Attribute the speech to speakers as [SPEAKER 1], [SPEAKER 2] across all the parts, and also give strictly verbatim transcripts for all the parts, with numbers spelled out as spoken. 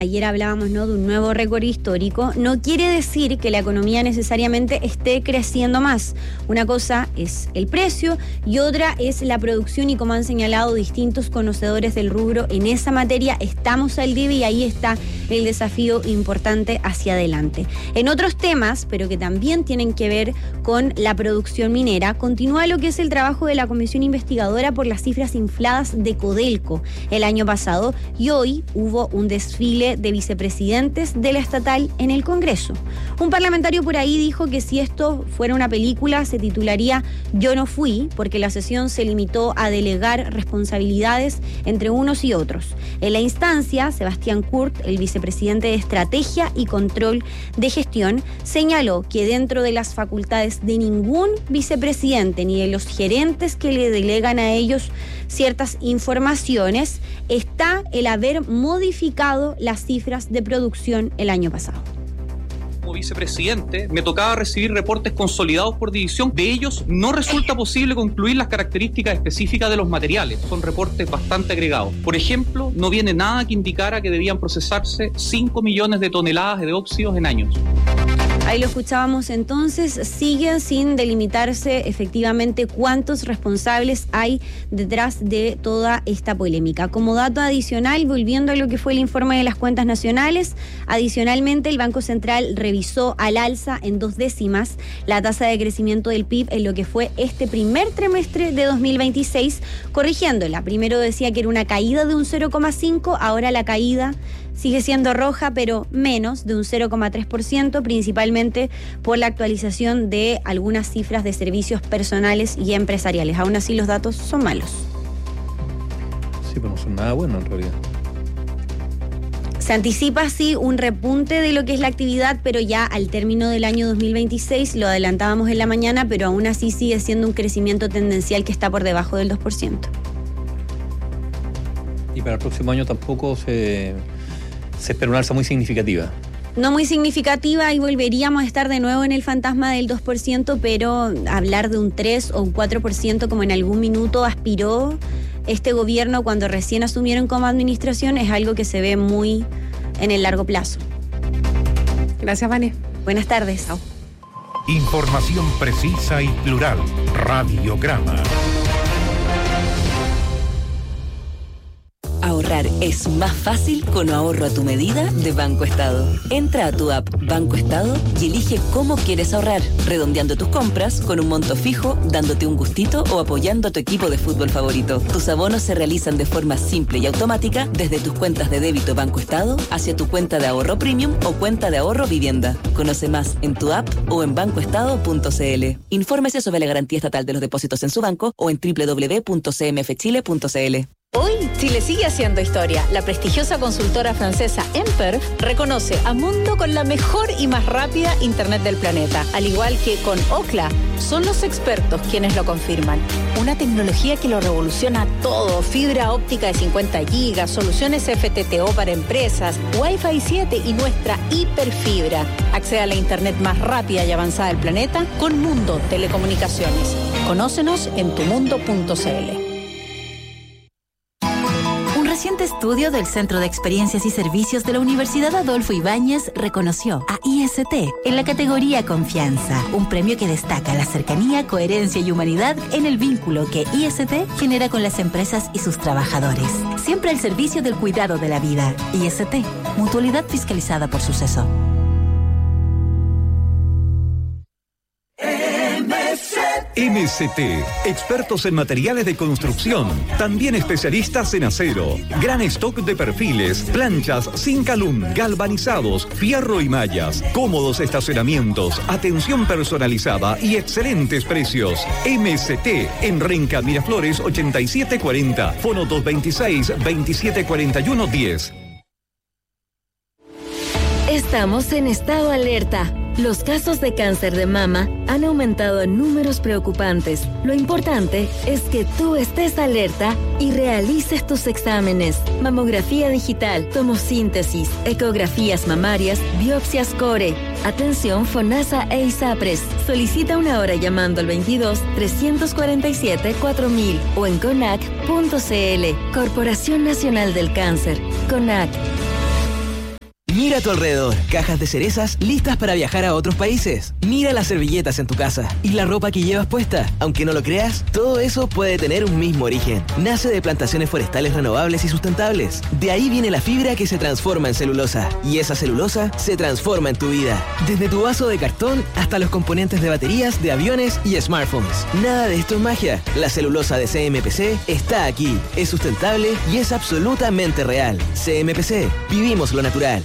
[SPEAKER 1] Ayer hablábamos, ¿no?, de un nuevo récord histórico. No quiere decir que la economía necesariamente esté creciendo más. Una cosa es el precio y otra es la producción, y como han señalado distintos conocedores del rubro en esa materia, estamos al debe y ahí está el desafío importante hacia adelante. En otros temas, pero que también tienen que ver con la producción minera, continúa lo que es el trabajo de la Comisión Investigadora por las cifras infladas de Codelco el año pasado, y hoy hubo un desfile de vicepresidentes de la estatal en el Congreso. Un parlamentario por ahí dijo que si esto fuera una película se titularía Yo no fui, porque la sesión se limitó a delegar responsabilidades entre unos y otros. En la instancia, Sebastián Kurt, el vicepresidente de Estrategia y Control de Gestión, señaló que dentro de las facultades de ningún vicepresidente ni de los gerentes que le delegan a ellos ciertas informaciones está el haber modificado las cifras de producción el año pasado.
[SPEAKER 2] Como vicepresidente, me tocaba recibir reportes consolidados por división. De ellos no resulta posible concluir las características específicas de los materiales. Son reportes bastante agregados. Por ejemplo, no viene nada que indicara que debían procesarse cinco millones de toneladas de óxidos en años.
[SPEAKER 1] Ahí lo escuchábamos entonces, siguen sin delimitarse efectivamente cuántos responsables hay detrás de toda esta polémica. Como dato adicional, volviendo a lo que fue el informe de las cuentas nacionales, adicionalmente el Banco Central revisó al alza en dos décimas la tasa de crecimiento del P I B en lo que fue este primer trimestre de dos mil veintiséis, corrigiéndola. Primero decía que era una caída de un cero coma cinco, ahora la caída sigue siendo roja, pero menos de un cero coma tres por ciento, principalmente por la actualización de algunas cifras de servicios personales y empresariales. Aún así, los datos son malos.
[SPEAKER 3] Sí, pero no son nada buenos en realidad.
[SPEAKER 1] Se anticipa, sí, un repunte de lo que es la actividad, pero ya al término del año dos mil veintiséis, lo adelantábamos en la mañana, pero aún así sigue siendo un crecimiento tendencial que está por debajo del dos por ciento.
[SPEAKER 3] Y para el próximo año tampoco se... se espera una alza muy significativa.
[SPEAKER 1] No muy significativa, y volveríamos a estar de nuevo en el fantasma del dos por ciento, pero hablar de un tres o un cuatro por ciento como en algún minuto aspiró este gobierno cuando recién asumieron como administración es algo que se ve muy en el largo plazo.
[SPEAKER 4] Gracias, Vane.
[SPEAKER 1] Buenas tardes. Chao.
[SPEAKER 5] Información precisa y plural. Radiograma.
[SPEAKER 6] Ahorrar es más fácil con ahorro a tu medida de Banco Estado. Entra a tu app Banco Estado y elige cómo quieres ahorrar, redondeando tus compras con un monto fijo, dándote un gustito o apoyando a tu equipo de fútbol favorito. Tus abonos se realizan de forma simple y automática desde tus cuentas de débito Banco Estado hacia tu cuenta de ahorro premium o cuenta de ahorro vivienda. Conoce más en tu app o en banco estado punto c l. Infórmese sobre la garantía estatal de los depósitos en su banco o en doble u doble u doble u punto c m f chile punto c l.
[SPEAKER 7] Hoy, Chile sigue haciendo historia. La prestigiosa consultora francesa Emperf reconoce a Mundo con la mejor y más rápida internet del planeta. Al igual que con Ookla, son los expertos quienes lo confirman. Una tecnología que lo revoluciona todo. Fibra óptica de cincuenta gigas, soluciones F T T O para empresas, Wi-Fi siete y nuestra hiperfibra. Accede a la internet más rápida y avanzada del planeta con Mundo Telecomunicaciones. Conócenos en tu mundo punto c l.
[SPEAKER 8] Un reciente estudio del Centro de Experiencias y Servicios de la Universidad Adolfo Ibáñez reconoció a I S T en la categoría Confianza, un premio que destaca la cercanía, coherencia y humanidad en el vínculo que I S T genera con las empresas y sus trabajadores. Siempre al servicio del cuidado de la vida. I S T, mutualidad fiscalizada por Suceso.
[SPEAKER 9] M S T, expertos en materiales de construcción, también especialistas en acero, gran stock de perfiles, planchas, Zinc-Alum, galvanizados, fierro y mallas, cómodos estacionamientos, atención personalizada y excelentes precios. M S T en Renca Miraflores ochenta y siete cuarenta, fono dos veintiséis, veintisiete cuarenta y uno diez.
[SPEAKER 10] Estamos en estado alerta. Los casos de cáncer de mama han aumentado en números preocupantes. Lo importante es que tú estés alerta y realices tus exámenes. Mamografía digital, tomosíntesis, ecografías mamarias, biopsias core. Atención FONASA e ISAPRES. Solicita una hora llamando al veintidós, trescientos cuarenta y siete, cuatro mil o en conac punto c l. Corporación Nacional del Cáncer. CONAC.
[SPEAKER 11] Mira a tu alrededor, cajas de cerezas listas para viajar a otros países. Mira las servilletas en tu casa y la ropa que llevas puesta. Aunque no lo creas, todo eso puede tener un mismo origen. Nace de plantaciones forestales renovables y sustentables. De ahí viene la fibra que se transforma en celulosa. Y esa celulosa se transforma en tu vida. Desde tu vaso de cartón hasta los componentes de baterías de aviones y smartphones. Nada de esto es magia. La celulosa de C M P C está aquí. Es sustentable y es absolutamente real. C M P C. Vivimos lo natural.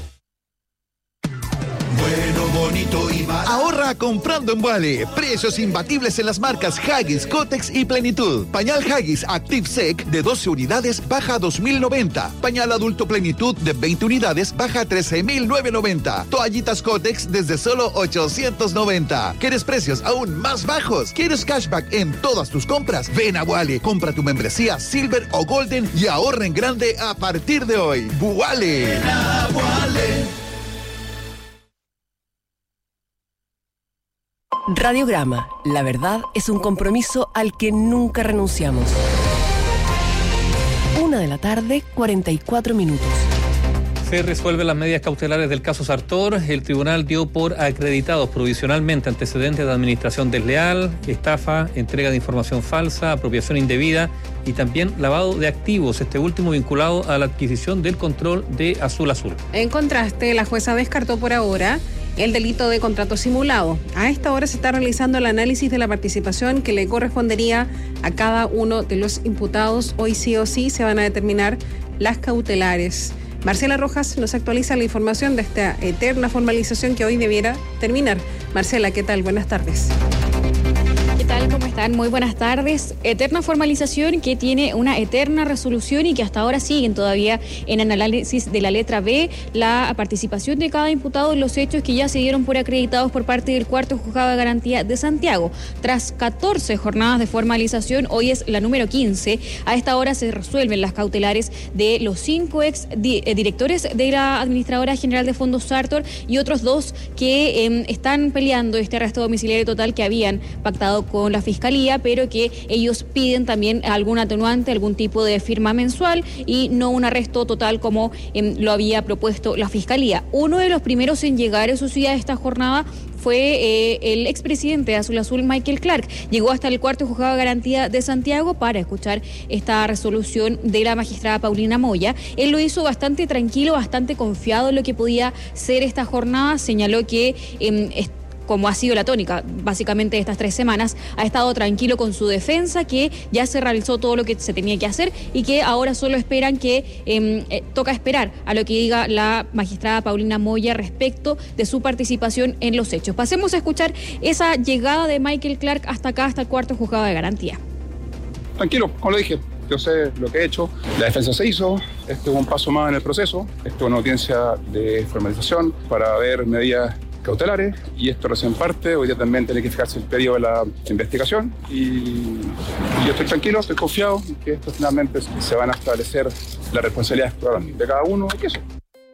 [SPEAKER 12] Bueno, bonito y barato. Ahorra comprando en Wally. Precios imbatibles en las marcas Huggies, Kotex y Plenitud. Pañal Huggies Active Sec de doce unidades baja a dos mil noventa. Pañal adulto Plenitud de veinte unidades baja a trece mil novecientos noventa. Toallitas Kotex desde solo ochocientos noventa. ¿Quieres precios aún más bajos? ¿Quieres cashback en todas tus compras? Ven a Wally. Compra tu membresía Silver o Golden y ahorra en grande a partir de hoy. Wally. Ven a Wally.
[SPEAKER 13] Radiograma, la verdad es un compromiso al que nunca renunciamos. Una de la tarde, cuarenta y cuatro minutos.
[SPEAKER 3] Se resuelven las medidas cautelares del caso Sartor. El tribunal dio por acreditados provisionalmente antecedentes de administración desleal, estafa, entrega de información falsa, apropiación indebida y también lavado de activos, este último vinculado a la adquisición del control de Azul Azul.
[SPEAKER 4] En contraste, la jueza descartó por ahora el delito de contrato simulado. A esta hora se está realizando el análisis de la participación que le correspondería a cada uno de los imputados. Hoy sí o sí se van a determinar las cautelares. Marcela Rojas nos actualiza la información de esta eterna formalización que hoy debiera terminar. Marcela, ¿qué tal? Buenas tardes.
[SPEAKER 14] ¿Qué tal? ¿Cómo están? Muy buenas tardes. Eterna formalización que tiene una eterna resolución y que hasta ahora siguen todavía en análisis de la letra B, la participación de cada imputado en los hechos que ya se dieron por acreditados por parte del cuarto juzgado de garantía de Santiago. Tras catorce jornadas de formalización, hoy es la número quince. A esta hora se resuelven las cautelares de los cinco ex di- directores de la Administradora General de Fondos Sartor y otros dos que eh, están peleando este arresto domiciliario total que habían pactado con con la Fiscalía, pero que ellos piden también algún atenuante, algún tipo de firma mensual y no un arresto total como eh, lo había propuesto la Fiscalía. Uno de los primeros en llegar, eso sí, a esta jornada fue eh, el expresidente de Azul Azul, Michael Clark. Llegó hasta el cuarto juzgado de garantía de Santiago para escuchar esta resolución de la magistrada Paulina Moya. Él lo hizo bastante tranquilo, bastante confiado en lo que podía ser esta jornada. Señaló que eh, como ha sido la tónica básicamente estas tres semanas, ha estado tranquilo con su defensa, que ya se realizó todo lo que se tenía que hacer y que ahora solo esperan que eh, eh, toca esperar a lo que diga la magistrada Paulina Moya respecto de su participación en los hechos. Pasemos a escuchar esa llegada de Michael Clark hasta acá, hasta el cuarto juzgado de garantía.
[SPEAKER 15] Tranquilo, como lo dije, yo sé lo que he hecho, la defensa se hizo, este es un paso más en el proceso, esto es una audiencia de formalización para ver medidas cautelares y esto recién parte. Hoy día también tiene que fijarse el periodo de la investigación y, y yo estoy tranquilo, estoy confiado en que esto finalmente se van a establecer las responsabilidades de cada uno y eso.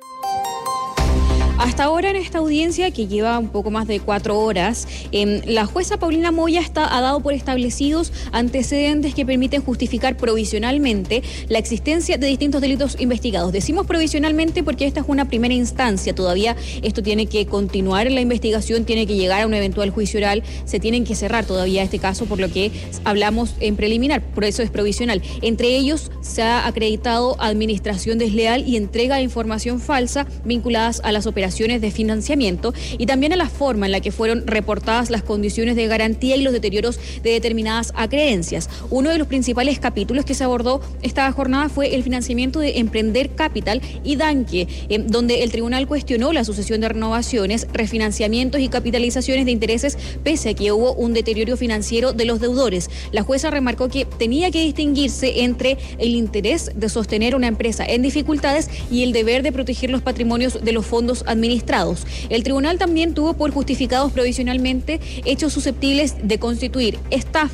[SPEAKER 14] Hasta ahora en esta audiencia, que lleva un poco más de cuatro horas, eh, la jueza Paulina Moya está, ha dado por establecidos antecedentes que permiten justificar provisionalmente la existencia de distintos delitos investigados. Decimos provisionalmente porque esta es una primera instancia, todavía esto tiene que continuar en la investigación, tiene que llegar a un eventual juicio oral, se tienen que cerrar todavía este caso, por lo que hablamos en preliminar, por eso es provisional. Entre ellos se ha acreditado administración desleal y entrega de información falsa vinculadas a las operaciones de financiamiento y también a la forma en la que fueron reportadas las condiciones de garantía y los deterioros de determinadas acreencias. Uno de los principales capítulos que se abordó esta jornada fue el financiamiento de Emprender Capital y Danke, eh, donde el tribunal cuestionó la sucesión de renovaciones, refinanciamientos y capitalizaciones de intereses pese a que hubo un deterioro financiero de los deudores. La jueza remarcó que tenía que distinguirse entre el interés de sostener una empresa en dificultades y el deber de proteger los patrimonios de los fondos administrativos administrados. El tribunal también tuvo por justificados provisionalmente hechos susceptibles de constituir estafa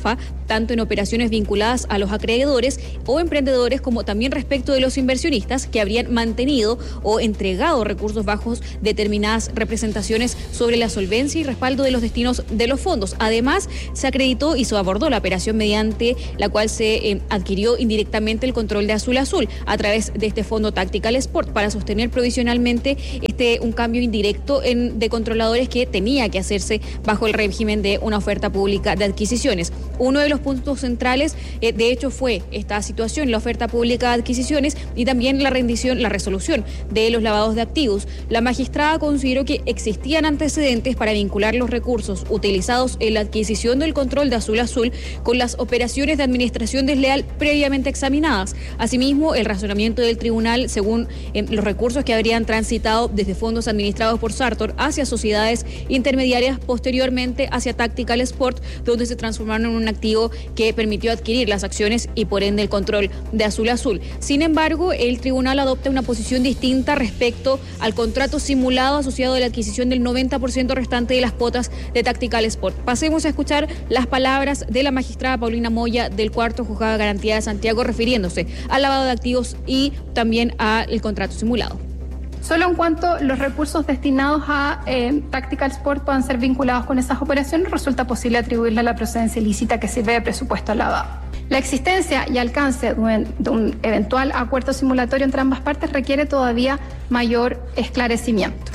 [SPEAKER 14] tanto en operaciones vinculadas a los acreedores o emprendedores, como también respecto de los inversionistas que habrían mantenido o entregado recursos bajos determinadas representaciones sobre la solvencia y respaldo de los destinos de los fondos. Además, se acreditó y se abordó la operación mediante la cual se eh, adquirió indirectamente el control de Azul Azul a través de este fondo Tactical Sport para sostener provisionalmente este un cambio indirecto en, de controladores que tenía que hacerse bajo el régimen de una oferta pública de adquisiciones. Uno de los puntos centrales, eh, de hecho, fue esta situación, la oferta pública de adquisiciones y también la rendición, la resolución de los lavados de activos. La magistrada consideró que existían antecedentes para vincular los recursos utilizados en la adquisición del control de Azul Azul con las operaciones de administración desleal previamente examinadas. Asimismo, el razonamiento del tribunal, según eh, los recursos que habrían transitado desde fondos administrados por Sartor hacia sociedades intermediarias, posteriormente hacia Tactical Sport, donde se transformaron en un activo que permitió adquirir las acciones y por ende el control de Azul Azul. Sin embargo, el tribunal adopta una posición distinta respecto al contrato simulado asociado a la adquisición del noventa por ciento restante de las cuotas de Tactical Sport. Pasemos a escuchar las palabras de la magistrada Paulina Moya del cuarto Juzgado de Garantía de Santiago, refiriéndose al lavado de activos y también al contrato simulado.
[SPEAKER 16] Solo en cuanto los recursos destinados a eh, Tactical Sport puedan ser vinculados con esas operaciones, resulta posible atribuirle a la procedencia ilícita que sirve de presupuesto al lavado. La existencia y alcance de un, de un eventual acuerdo simulatorio entre ambas partes requiere todavía mayor esclarecimiento.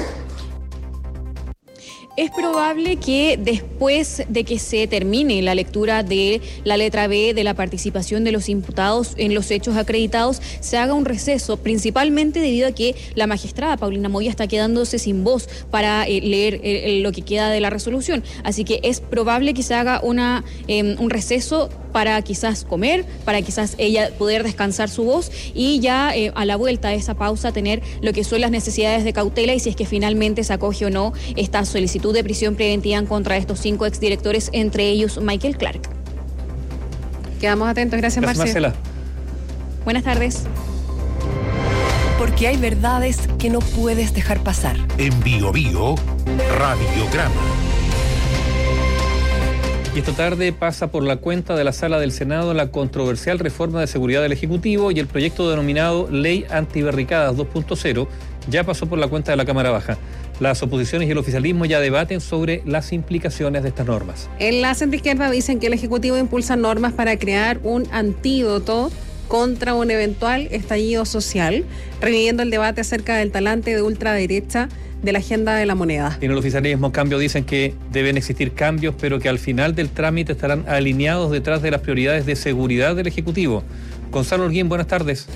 [SPEAKER 14] Es probable que después de que se termine la lectura de la letra B de la participación de los imputados en los hechos acreditados, se haga un receso, principalmente debido a que la magistrada Paulina Moya está quedándose sin voz para eh, leer eh, lo que queda de la resolución. Así que es probable que se haga una, eh, un receso para quizás comer, para quizás ella poder descansar su voz y ya eh, a la vuelta de esa pausa tener lo que son las necesidades de cautela y si es que finalmente se acoge o no esta solicitud de prisión preventiva en contra de estos cinco exdirectores, entre ellos Michael Clark.
[SPEAKER 4] Quedamos atentos. Gracias,
[SPEAKER 3] Gracias
[SPEAKER 4] Marcela.
[SPEAKER 3] Marcela.
[SPEAKER 14] Buenas tardes.
[SPEAKER 13] Porque hay verdades que no puedes dejar pasar.
[SPEAKER 5] En Bio Bio, Radiograma.
[SPEAKER 3] Y esta tarde pasa por la cuenta de la Sala del Senado la controversial reforma de seguridad del Ejecutivo y el proyecto denominado Ley Antibarricadas dos punto cero ya pasó por la cuenta de la Cámara Baja. Las oposiciones y el oficialismo ya debaten sobre las implicaciones de estas normas.
[SPEAKER 4] En la centroizquierda dicen que el Ejecutivo impulsa normas para crear un antídoto contra un eventual estallido social, reviviendo el debate acerca del talante de ultraderecha de la agenda de la moneda.
[SPEAKER 3] En el oficialismo, en cambio, dicen que deben existir cambios, pero que al final del trámite estarán alineados detrás de las prioridades de seguridad del Ejecutivo. Gonzalo Holguín, buenas tardes.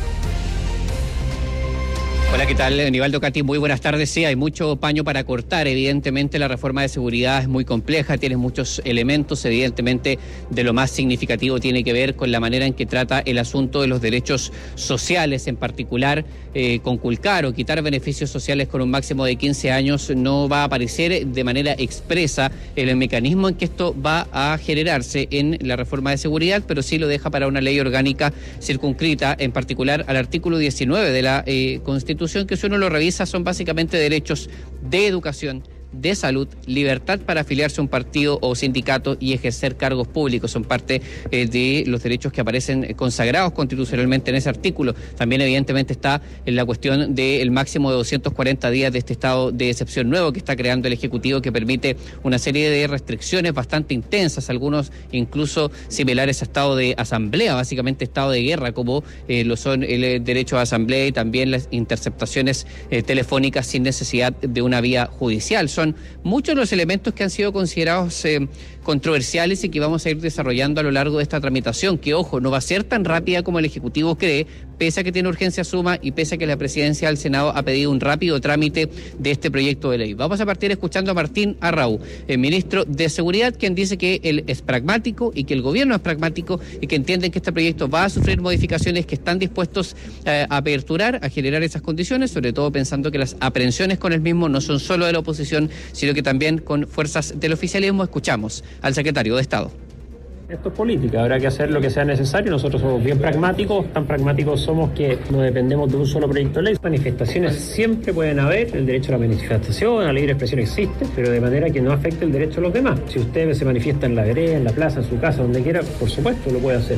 [SPEAKER 17] Hola, ¿qué tal? Aníbaldo Cati, muy buenas tardes. Sí, hay mucho paño para cortar. Evidentemente la reforma de seguridad es muy compleja, tiene muchos elementos. Evidentemente de lo más significativo tiene que ver con la manera en que trata el asunto de los derechos sociales, en particular eh, conculcar o quitar beneficios sociales con un máximo de quince años. No va a aparecer de manera expresa el mecanismo en que esto va a generarse en la reforma de seguridad, pero sí lo deja para una ley orgánica circunscrita, en particular al artículo diecinueve de la eh, Constitución, que si uno lo revisa son básicamente derechos de educación, de salud, libertad para afiliarse a un partido o sindicato y ejercer cargos públicos. Son parte eh, de los derechos que aparecen consagrados constitucionalmente en ese artículo. También evidentemente está en la cuestión del máximo de doscientos cuarenta días de este estado de excepción nuevo que está creando el Ejecutivo, que permite una serie de restricciones bastante intensas, algunos incluso similares a estado de asamblea, básicamente estado de guerra, como eh, lo son el derecho a asamblea y también las interceptaciones eh, telefónicas sin necesidad de una vía judicial. Son Son muchos los elementos que han sido considerados eh, controversiales y que vamos a ir desarrollando a lo largo de esta tramitación, que, ojo, no va a ser tan rápida como el Ejecutivo cree, pese a que tiene urgencia suma y pese a que la presidencia del Senado ha pedido un rápido trámite de este proyecto de ley. Vamos a partir escuchando a Martín Arrau, el ministro de Seguridad, quien dice que él es pragmático y que el gobierno es pragmático y que entienden que este proyecto va a sufrir modificaciones, que están dispuestos eh, a aperturar, a generar esas condiciones, sobre todo pensando que las aprehensiones con el mismo no son solo de la oposición, sino que también con fuerzas del oficialismo. Escuchamos al secretario de Estado.
[SPEAKER 18] Esto es política, habrá que hacer lo que sea necesario. Nosotros somos bien pragmáticos, tan pragmáticos somos que no dependemos de un solo proyecto de ley. Manifestaciones siempre pueden haber, el derecho a la manifestación, a la libre expresión existe, pero de manera que no afecte el derecho a los demás. Si usted se manifiesta en la vereda, en la plaza, en su casa, donde quiera, por supuesto lo puede hacer.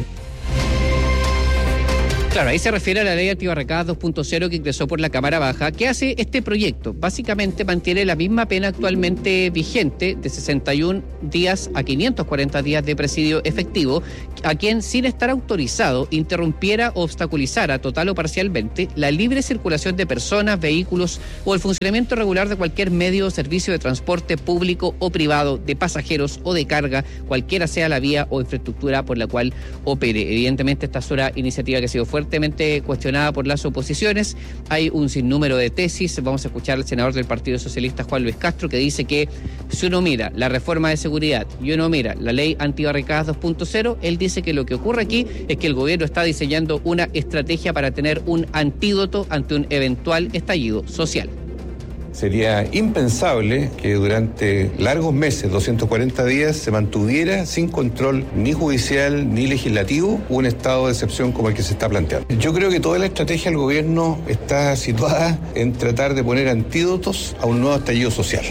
[SPEAKER 17] Claro, ahí se refiere a la ley antibarricadas dos punto cero que ingresó por la Cámara Baja. ¿Qué hace este proyecto? Básicamente mantiene la misma pena actualmente vigente de sesenta y un días a quinientos cuarenta días de presidio efectivo a quien, sin estar autorizado, interrumpiera o obstaculizara total o parcialmente la libre circulación de personas, vehículos o el funcionamiento regular de cualquier medio o servicio de transporte público o privado, de pasajeros o de carga, cualquiera sea la vía o infraestructura por la cual opere. Evidentemente, esta es una iniciativa que ha sido fuerte fuertemente cuestionada por las oposiciones. Hay un sinnúmero de tesis. Vamos a escuchar al senador del Partido Socialista, Juan Luis Castro, que dice que si uno mira la reforma de seguridad y uno mira la ley antibarricadas dos punto cero, él dice que lo que ocurre aquí es que el gobierno está diseñando una estrategia para tener un antídoto ante un eventual estallido social.
[SPEAKER 19] Sería impensable que durante largos meses, doscientos cuarenta días, se mantuviera sin control ni judicial ni legislativo un estado de excepción como el que se está planteando. Yo creo que toda la estrategia del gobierno está situada en tratar de poner antídotos a un nuevo estallido social.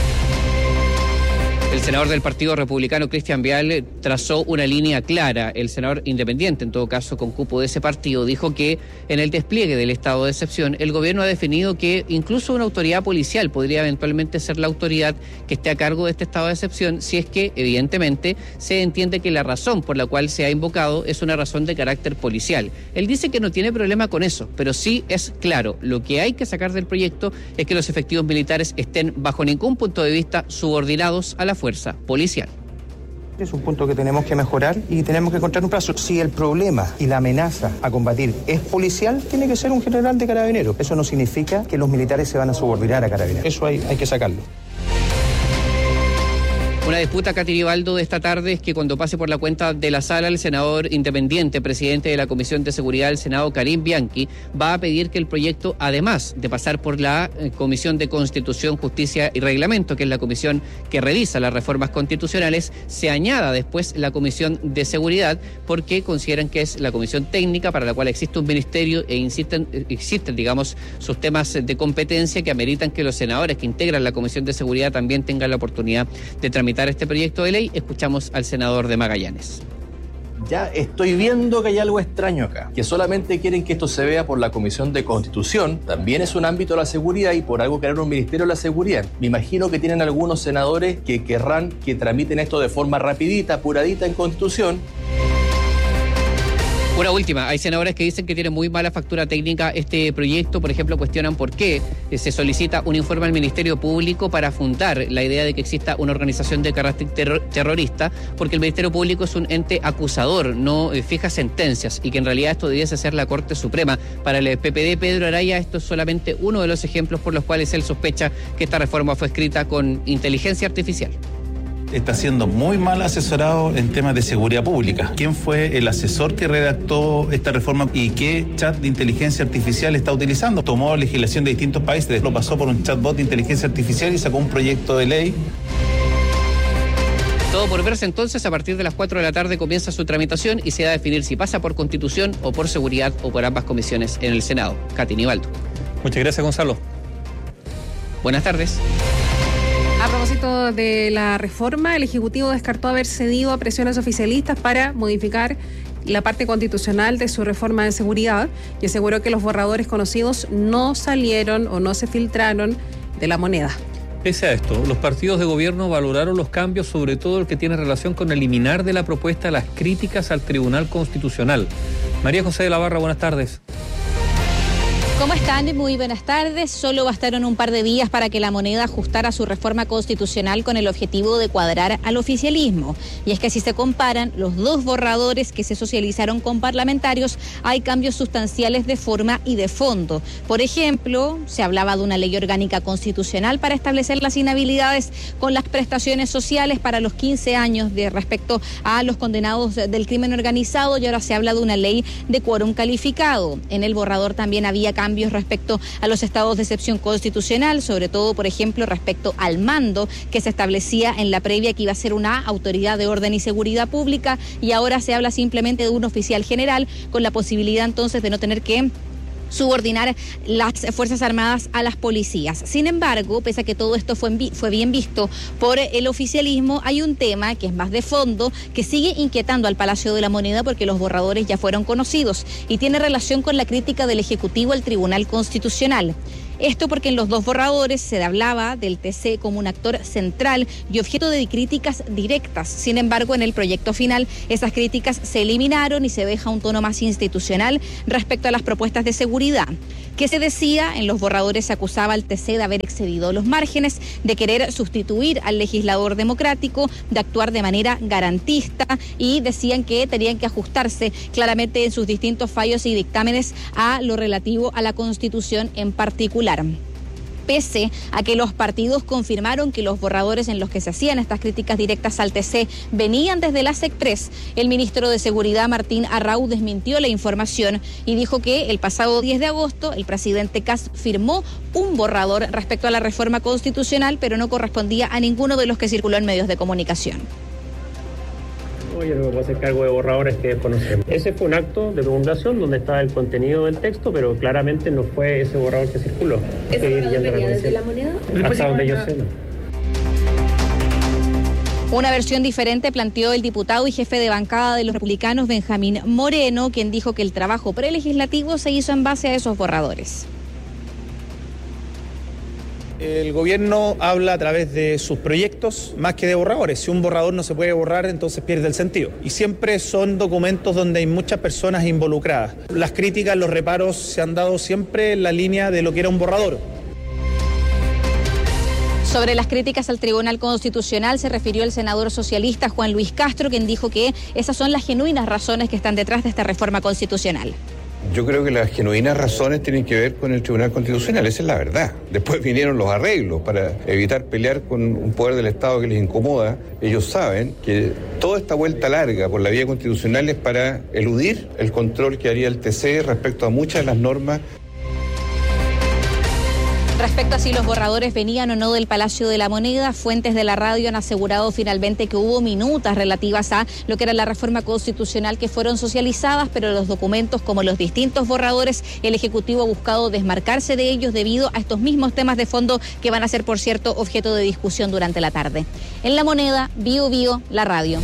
[SPEAKER 17] El senador del Partido Republicano, Cristian Vial, trazó una línea clara. El senador independiente, en todo caso con cupo de ese partido, dijo que en el despliegue del estado de excepción, el gobierno ha definido que incluso una autoridad policial podría eventualmente ser la autoridad que esté a cargo de este estado de excepción, si es que, evidentemente, se entiende que la razón por la cual se ha invocado es una razón de carácter policial. Él dice que no tiene problema con eso, pero sí es claro, lo que hay que sacar del proyecto es que los efectivos militares estén bajo ningún punto de vista subordinados a la fuerza policial.
[SPEAKER 20] Es un punto que tenemos que mejorar y tenemos que encontrar un plazo. Si el problema y la amenaza a combatir es policial, tiene que ser un general de Carabineros. Eso no significa que los militares se van a subordinar a Carabineros. Eso hay, hay que sacarlo.
[SPEAKER 17] Una disputa, Katy Vivaldo, de esta tarde es que cuando pase por la cuenta de la sala, el senador independiente, presidente de la Comisión de Seguridad del Senado, Karim Bianchi, va a pedir que el proyecto, además de pasar por la eh, Comisión de Constitución, Justicia y Reglamento, que es la comisión que revisa las reformas constitucionales, se añada después la Comisión de Seguridad, porque consideran que es la comisión técnica para la cual existe un ministerio e insisten, existen, digamos, sus temas de competencia que ameritan que los senadores que integran la Comisión de Seguridad también tengan la oportunidad de tramitar este proyecto de ley. Escuchamos al senador de Magallanes.
[SPEAKER 21] Ya estoy viendo que hay algo extraño acá, que solamente quieren que esto se vea por la Comisión de Constitución, también es un ámbito de la seguridad y por algo crear un Ministerio de la Seguridad. Me imagino que tienen algunos senadores que querrán que tramiten esto de forma rapidita, apuradita en Constitución.
[SPEAKER 17] Una última, hay senadores que dicen que tiene muy mala factura técnica este proyecto. Por ejemplo, cuestionan por qué se solicita un informe al Ministerio Público para fundar la idea de que exista una organización de carácter terror- terrorista, porque el Ministerio Público es un ente acusador, no eh, fija sentencias, y que en realidad esto debiese ser la Corte Suprema. Para el P P D, Pedro Araya, esto es solamente uno de los ejemplos por los cuales él sospecha que esta reforma fue escrita con inteligencia artificial.
[SPEAKER 22] Está siendo muy mal asesorado en temas de seguridad pública. ¿Quién fue el asesor que redactó esta reforma y qué chat de inteligencia artificial está utilizando? Tomó legislación de distintos países, lo pasó por un chatbot de inteligencia artificial y sacó un proyecto de ley.
[SPEAKER 17] Todo por verse entonces. A partir de las cuatro de la tarde comienza su tramitación y se va a definir si pasa por Constitución o por Seguridad o por ambas comisiones en el Senado. Katy Nivaldo.
[SPEAKER 3] Muchas gracias, Gonzalo.
[SPEAKER 17] Buenas tardes.
[SPEAKER 4] A propósito de la reforma, el Ejecutivo descartó haber cedido a presiones oficialistas para modificar la parte constitucional de su reforma de seguridad y aseguró que los borradores conocidos no salieron o no se filtraron de la moneda.
[SPEAKER 3] Pese a esto, los partidos de gobierno valoraron los cambios, sobre todo el que tiene relación con eliminar de la propuesta las críticas al Tribunal Constitucional. María José de la Barra, buenas tardes.
[SPEAKER 23] ¿Cómo están? Muy buenas tardes. Solo bastaron un par de días para que la moneda ajustara su reforma constitucional con el objetivo de cuadrar al oficialismo. Y es que si se comparan los dos borradores que se socializaron con parlamentarios, hay cambios sustanciales de forma y de fondo. Por ejemplo, se hablaba de una ley orgánica constitucional para establecer las inhabilidades con las prestaciones sociales para los quince años de respecto a los condenados del crimen organizado, y ahora se habla de una ley de quórum calificado. En el borrador también había cambios cambios respecto a los estados de excepción constitucional, sobre todo, por ejemplo, respecto al mando que se establecía en la previa que iba a ser una autoridad de orden y seguridad pública, y ahora se habla simplemente de un oficial general, con la posibilidad entonces de no tener que subordinar las Fuerzas Armadas a las policías. Sin embargo, pese a que todo esto fue, fue bien visto por el oficialismo, hay un tema que es más de fondo, que sigue inquietando al Palacio de la Moneda porque los borradores ya fueron conocidos y tiene relación con la crítica del Ejecutivo al Tribunal Constitucional. Esto porque en los dos borradores se hablaba del T C como un actor central y objeto de críticas directas. Sin embargo, en el proyecto final, esas críticas se eliminaron y se deja un tono más institucional respecto a las propuestas de seguridad. ¿Qué se decía? En los borradores se acusaba al T C de haber excedido los márgenes, de querer sustituir al legislador democrático, de actuar de manera garantista, y decían que tenían que ajustarse claramente en sus distintos fallos y dictámenes a lo relativo a la Constitución en particular. Pese a que los partidos confirmaron que los borradores en los que se hacían estas críticas directas al T C venían desde la SECPRES, el ministro de Seguridad, Martín Arrau, desmintió la información y dijo que el pasado diez de agosto el presidente Kast firmó un borrador respecto a la reforma constitucional, pero no correspondía a ninguno de los que circuló en medios de comunicación.
[SPEAKER 18] Yo no me puedo hacer cargo de borradores que desconocemos. Ese fue un acto de promulgación donde estaba el contenido del texto, pero claramente no fue ese borrador que circuló.
[SPEAKER 23] ¿Ese borrador venía desde la Moneda?
[SPEAKER 18] Hasta donde yo sé, no.
[SPEAKER 23] Una versión diferente planteó el diputado y jefe de bancada de los republicanos, Benjamín Moreno, quien dijo que el trabajo prelegislativo se hizo en base a esos borradores.
[SPEAKER 1] El gobierno habla a través de sus proyectos más que de borradores. Si un borrador no se puede borrar, entonces pierde el sentido. Y siempre son documentos donde hay muchas personas involucradas. Las críticas, los reparos se han dado siempre en la línea de lo que era un borrador.
[SPEAKER 23] Sobre las críticas al Tribunal Constitucional se refirió el senador socialista Juan Luis Castro, quien dijo que esas son las genuinas razones que están detrás de esta reforma constitucional.
[SPEAKER 19] Yo creo que las genuinas razones tienen que ver con el Tribunal Constitucional, esa es la verdad. Después vinieron los arreglos para evitar pelear con un poder del Estado que les incomoda. Ellos saben que toda esta vuelta larga por la vía constitucional es para eludir el control que haría el T C respecto a muchas de las normas.
[SPEAKER 23] Respecto a si los borradores venían o no del Palacio de la Moneda, fuentes de la radio han asegurado finalmente que hubo minutas relativas a lo que era la reforma constitucional que fueron socializadas, pero los documentos, como los distintos borradores, el Ejecutivo ha buscado desmarcarse de ellos debido a estos mismos temas de fondo que van a ser, por cierto, objeto de discusión durante la tarde. En La Moneda, Bio Bio, la radio.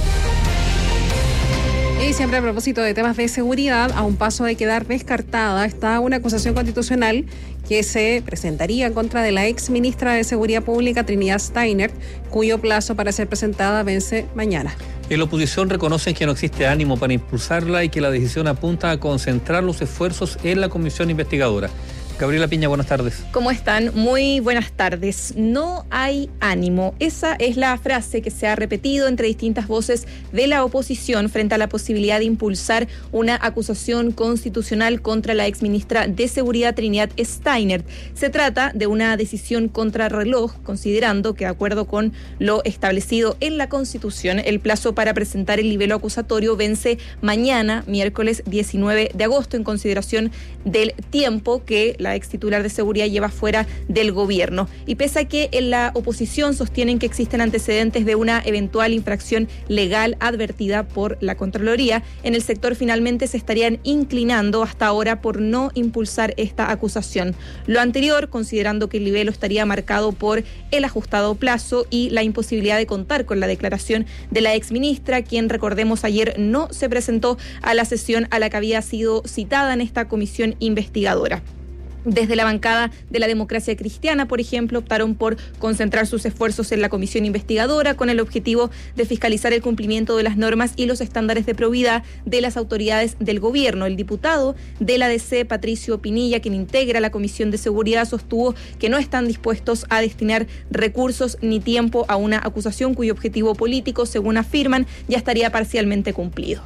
[SPEAKER 4] Y siempre a propósito de temas de seguridad, a un paso de quedar descartada está una acusación constitucional que se presentaría en contra de la ex ministra de Seguridad Pública, Trinidad Steiner, cuyo plazo para ser presentada vence mañana.
[SPEAKER 3] En la oposición reconocen que no existe ánimo para impulsarla y que la decisión apunta a concentrar los esfuerzos en la comisión investigadora. Gabriela Piña, buenas tardes.
[SPEAKER 2] ¿Cómo están? Muy buenas tardes. No hay ánimo. Esa es la frase que se ha repetido entre distintas voces de la oposición frente a la posibilidad de impulsar una acusación constitucional contra la exministra de Seguridad Trinidad Steiner. Se trata de una decisión contrarreloj, considerando que, de acuerdo con lo establecido en la Constitución, el plazo para presentar el libelo acusatorio vence mañana, miércoles diecinueve de agosto, en consideración del tiempo que la ex titular de seguridad lleva fuera del gobierno. Y pese a que en la oposición sostienen que existen antecedentes de una eventual infracción legal advertida por la Contraloría, en el sector finalmente se estarían inclinando hasta ahora por no impulsar esta acusación. Lo anterior, considerando que el libelo estaría marcado por el ajustado plazo y la imposibilidad de contar con la declaración de la exministra, quien, recordemos, ayer no se presentó a la sesión a la que había sido citada en esta comisión investigadora. Desde la bancada de la Democracia Cristiana, por ejemplo, optaron por concentrar sus esfuerzos en la comisión investigadora con el objetivo de fiscalizar el cumplimiento de las normas y los estándares de probidad de las autoridades del gobierno. El diputado de la D C, Patricio Pinilla, quien integra la Comisión de Seguridad, sostuvo que no están dispuestos a destinar recursos ni tiempo a una acusación cuyo objetivo político, según afirman, ya estaría parcialmente cumplido.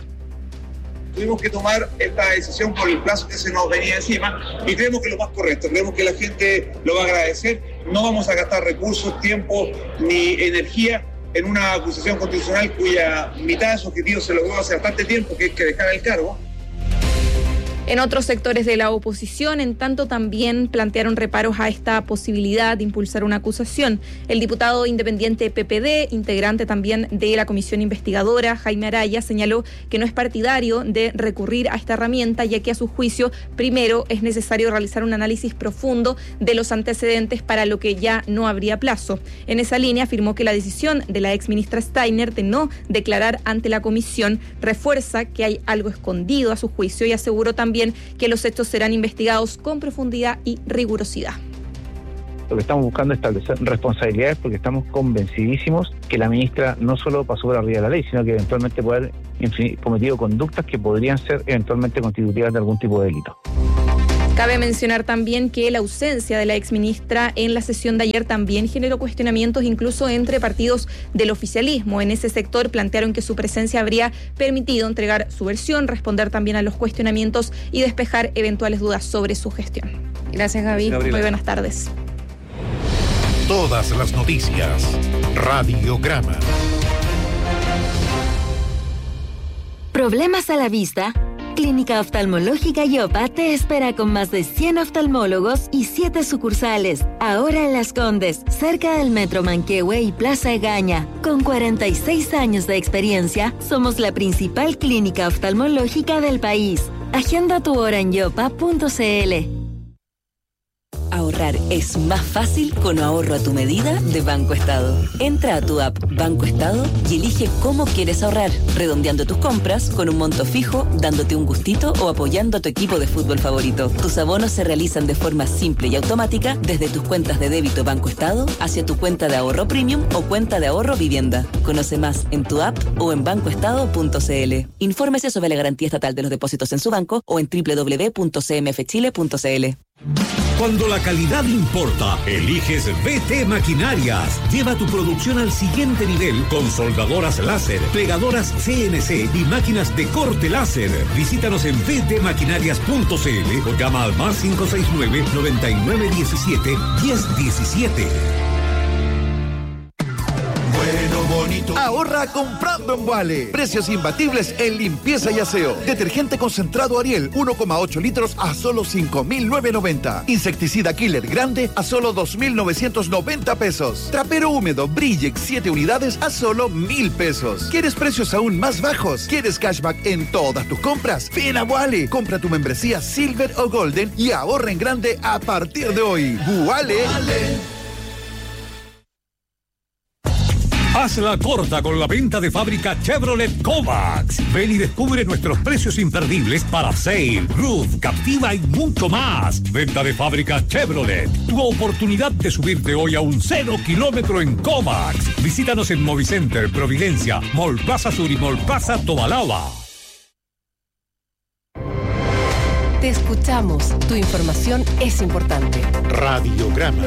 [SPEAKER 6] Tuvimos que tomar esta decisión por el plazo que se nos venía encima y creemos que es lo más correcto, creemos que la gente lo va a agradecer. No vamos a gastar recursos, tiempo ni energía en una acusación constitucional cuya mitad de su objetivo se logró hace bastante tiempo, que es que dejar el cargo.
[SPEAKER 2] En otros sectores de la oposición, en tanto, también plantearon reparos a esta posibilidad de impulsar una acusación. El diputado independiente P P D, integrante también de la comisión investigadora, Jaime Araya, señaló que no es partidario de recurrir a esta herramienta, ya que a su juicio, primero es necesario realizar un análisis profundo de los antecedentes, para lo que ya no habría plazo. En esa línea, afirmó que la decisión de la exministra Steiner de no declarar ante la comisión refuerza que hay algo escondido a su juicio, y aseguró también que los hechos serán investigados con profundidad y rigurosidad.
[SPEAKER 7] Lo que estamos buscando es establecer responsabilidades, porque estamos convencidísimos que la ministra no solo pasó por arriba de la ley, sino que eventualmente puede haber cometido conductas que podrían ser eventualmente constitutivas de algún tipo de delito.
[SPEAKER 2] Cabe mencionar también que la ausencia de la exministra en la sesión de ayer también generó cuestionamientos incluso entre partidos del oficialismo. En ese sector plantearon que su presencia habría permitido entregar su versión, responder también a los cuestionamientos y despejar eventuales dudas sobre su gestión. Gracias, Gaby. Muy buenas tardes.
[SPEAKER 5] Todas las noticias. Radiograma.
[SPEAKER 10] ¿Problemas a la vista? Clínica Oftalmológica Yopa te espera con más de cien oftalmólogos y siete sucursales. Ahora en Las Condes, cerca del Metro Manquehue y Plaza Egaña. Con cuarenta y seis años de experiencia, somos la principal clínica oftalmológica del país. Agenda tu hora en yopa punto c l.
[SPEAKER 13] Ahorrar es más fácil con ahorro a tu medida de Banco Estado. Entra a tu app Banco Estado y elige cómo quieres ahorrar, redondeando tus compras con un monto fijo, dándote un gustito o apoyando a tu equipo de fútbol favorito. Tus abonos se realizan de forma simple y automática desde tus cuentas de débito Banco Estado hacia tu cuenta de ahorro premium o cuenta de ahorro vivienda. Conoce más en tu app o en banco estado punto c l. Infórmese sobre la garantía estatal de los depósitos en su banco o en doble u doble u doble u punto c m f chile punto c l.
[SPEAKER 8] Cuando la calidad importa, eliges V T Maquinarias. Lleva tu producción al siguiente nivel con soldadoras láser, plegadoras C N C y máquinas de corte láser. Visítanos en v t maquinarias punto c l o llama al más cinco seis nueve, noventa y nueve diecisiete, diez diecisiete.
[SPEAKER 12] Ahorra comprando en Wale. Precios imbatibles en limpieza y aseo. Detergente concentrado Ariel uno coma ocho litros a solo cinco mil novecientos noventa. Insecticida Killer grande a solo dos mil novecientos noventa pesos. Trapero húmedo Brillex siete unidades a solo mil pesos. ¿Quieres precios aún más bajos? ¿Quieres cashback en todas tus compras? Ven a Wale. Compra tu membresía Silver o Golden y ahorra en grande a partir de hoy. Wale.
[SPEAKER 8] Hazla corta con la venta de fábrica Chevrolet Kovacs. Ven y descubre nuestros precios imperdibles para Sail, Roof, Captiva y mucho más. Venta de fábrica Chevrolet. Tu oportunidad de subirte hoy a un cero kilómetro en Kovacs. Visítanos en Movicenter, Providencia, Mall Plaza Sur y Mall Plaza Tobalaba.
[SPEAKER 13] Te escuchamos. Tu información es importante.
[SPEAKER 5] Radiograma.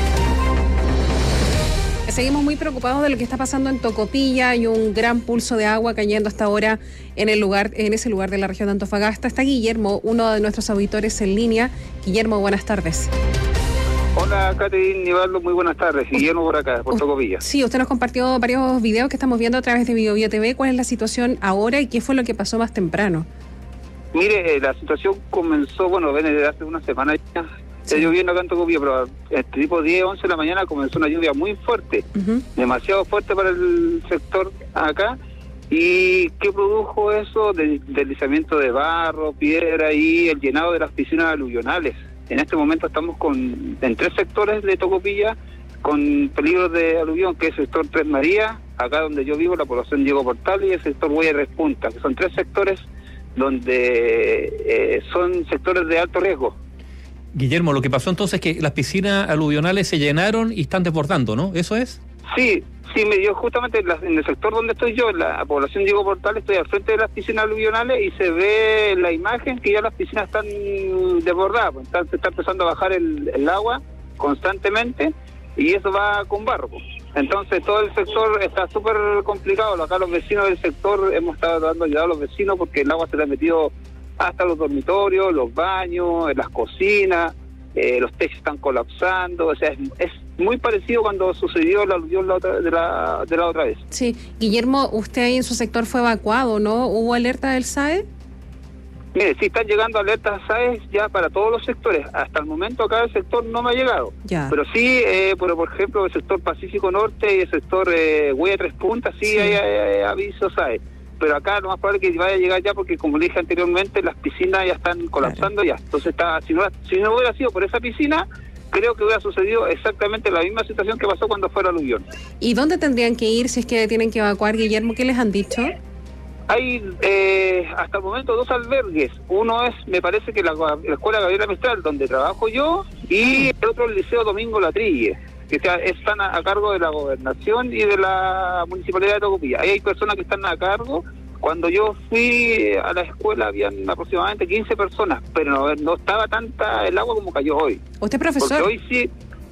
[SPEAKER 4] Seguimos muy preocupados de lo que está pasando en Tocopilla. Hay un gran pulso de agua cayendo hasta ahora en el lugar, en ese lugar de la región de Antofagasta. Está Guillermo, uno de nuestros auditores en línea. Guillermo, buenas tardes.
[SPEAKER 9] Hola, Catherine Nivaldo, muy buenas tardes. Guillermo por acá, por Tocopilla.
[SPEAKER 4] Sí, usted nos compartió varios videos que estamos viendo a través de BioBio T V. ¿Cuál es la situación ahora y qué fue lo que pasó más temprano?
[SPEAKER 9] Mire, eh, la situación comenzó, bueno, viene desde hace una semana ya. Está lloviendo acá en Tocopilla, pero este tipo diez, once de la mañana comenzó una lluvia muy fuerte, uh-huh. demasiado fuerte para el sector acá. ¿Y qué produjo eso? Del deslizamiento de barro, piedra y el llenado de las piscinas aluvionales. En este momento estamos con en tres sectores de Tocopilla con peligro de aluvión, que es el sector Tres Marías, acá donde yo vivo, la población Diego Portal, y el sector Huellas Punta, que son tres sectores donde eh, son sectores de alto riesgo.
[SPEAKER 3] Guillermo, lo que pasó entonces es que las piscinas aluvionales se llenaron y están desbordando, ¿no? ¿Eso es?
[SPEAKER 9] Sí, sí, me dio justamente en, la, en el sector donde estoy yo, en la población Diego Portal, estoy al frente de las piscinas aluvionales y se ve en la imagen que ya las piscinas están desbordadas, pues, están, se está empezando a bajar el, el agua constantemente y eso va con barro. Entonces todo el sector está súper complicado. Acá los vecinos del sector hemos estado dando ayuda a los vecinos porque el agua se le ha metido hasta los dormitorios, los baños, las cocinas, eh, los techos están colapsando. O sea, es, es muy parecido cuando sucedió la aluvión la otra, de, la, de la otra vez.
[SPEAKER 4] Sí, Guillermo, usted ahí en su sector fue evacuado, ¿no? ¿Hubo alerta del S A E?
[SPEAKER 9] Mire, sí están llegando alertas S A E ya para todos los sectores. Hasta el momento acá el sector no me ha llegado.
[SPEAKER 4] Ya.
[SPEAKER 9] Pero sí, eh, por, por ejemplo, el sector Pacífico Norte y el sector eh, Huella Tres Puntas, sí, sí. hay, hay, hay avisos S A E. Pero acá lo más probable es que vaya a llegar ya porque, como le dije anteriormente, las piscinas ya están colapsando claro. ya. Entonces, está, si, no, si no hubiera sido por esa piscina, creo que hubiera sucedido exactamente la misma situación que pasó cuando fue el aluvión.
[SPEAKER 4] ¿Y dónde tendrían que ir si es que tienen que evacuar, Guillermo? ¿Qué les han dicho?
[SPEAKER 9] Hay eh, hasta el momento dos albergues. Uno es, me parece que la, la Escuela Gabriela Mistral, donde trabajo yo, y el otro el Liceo Domingo Latrille, que sea, están a, a cargo de la gobernación y de la municipalidad de Tocopilla. Ahí hay personas que están a cargo. Cuando yo fui a la escuela habían aproximadamente quince personas, pero no, no estaba tanta el agua como cayó hoy.
[SPEAKER 4] ¿Usted es profesor?
[SPEAKER 9] Porque hoy sí...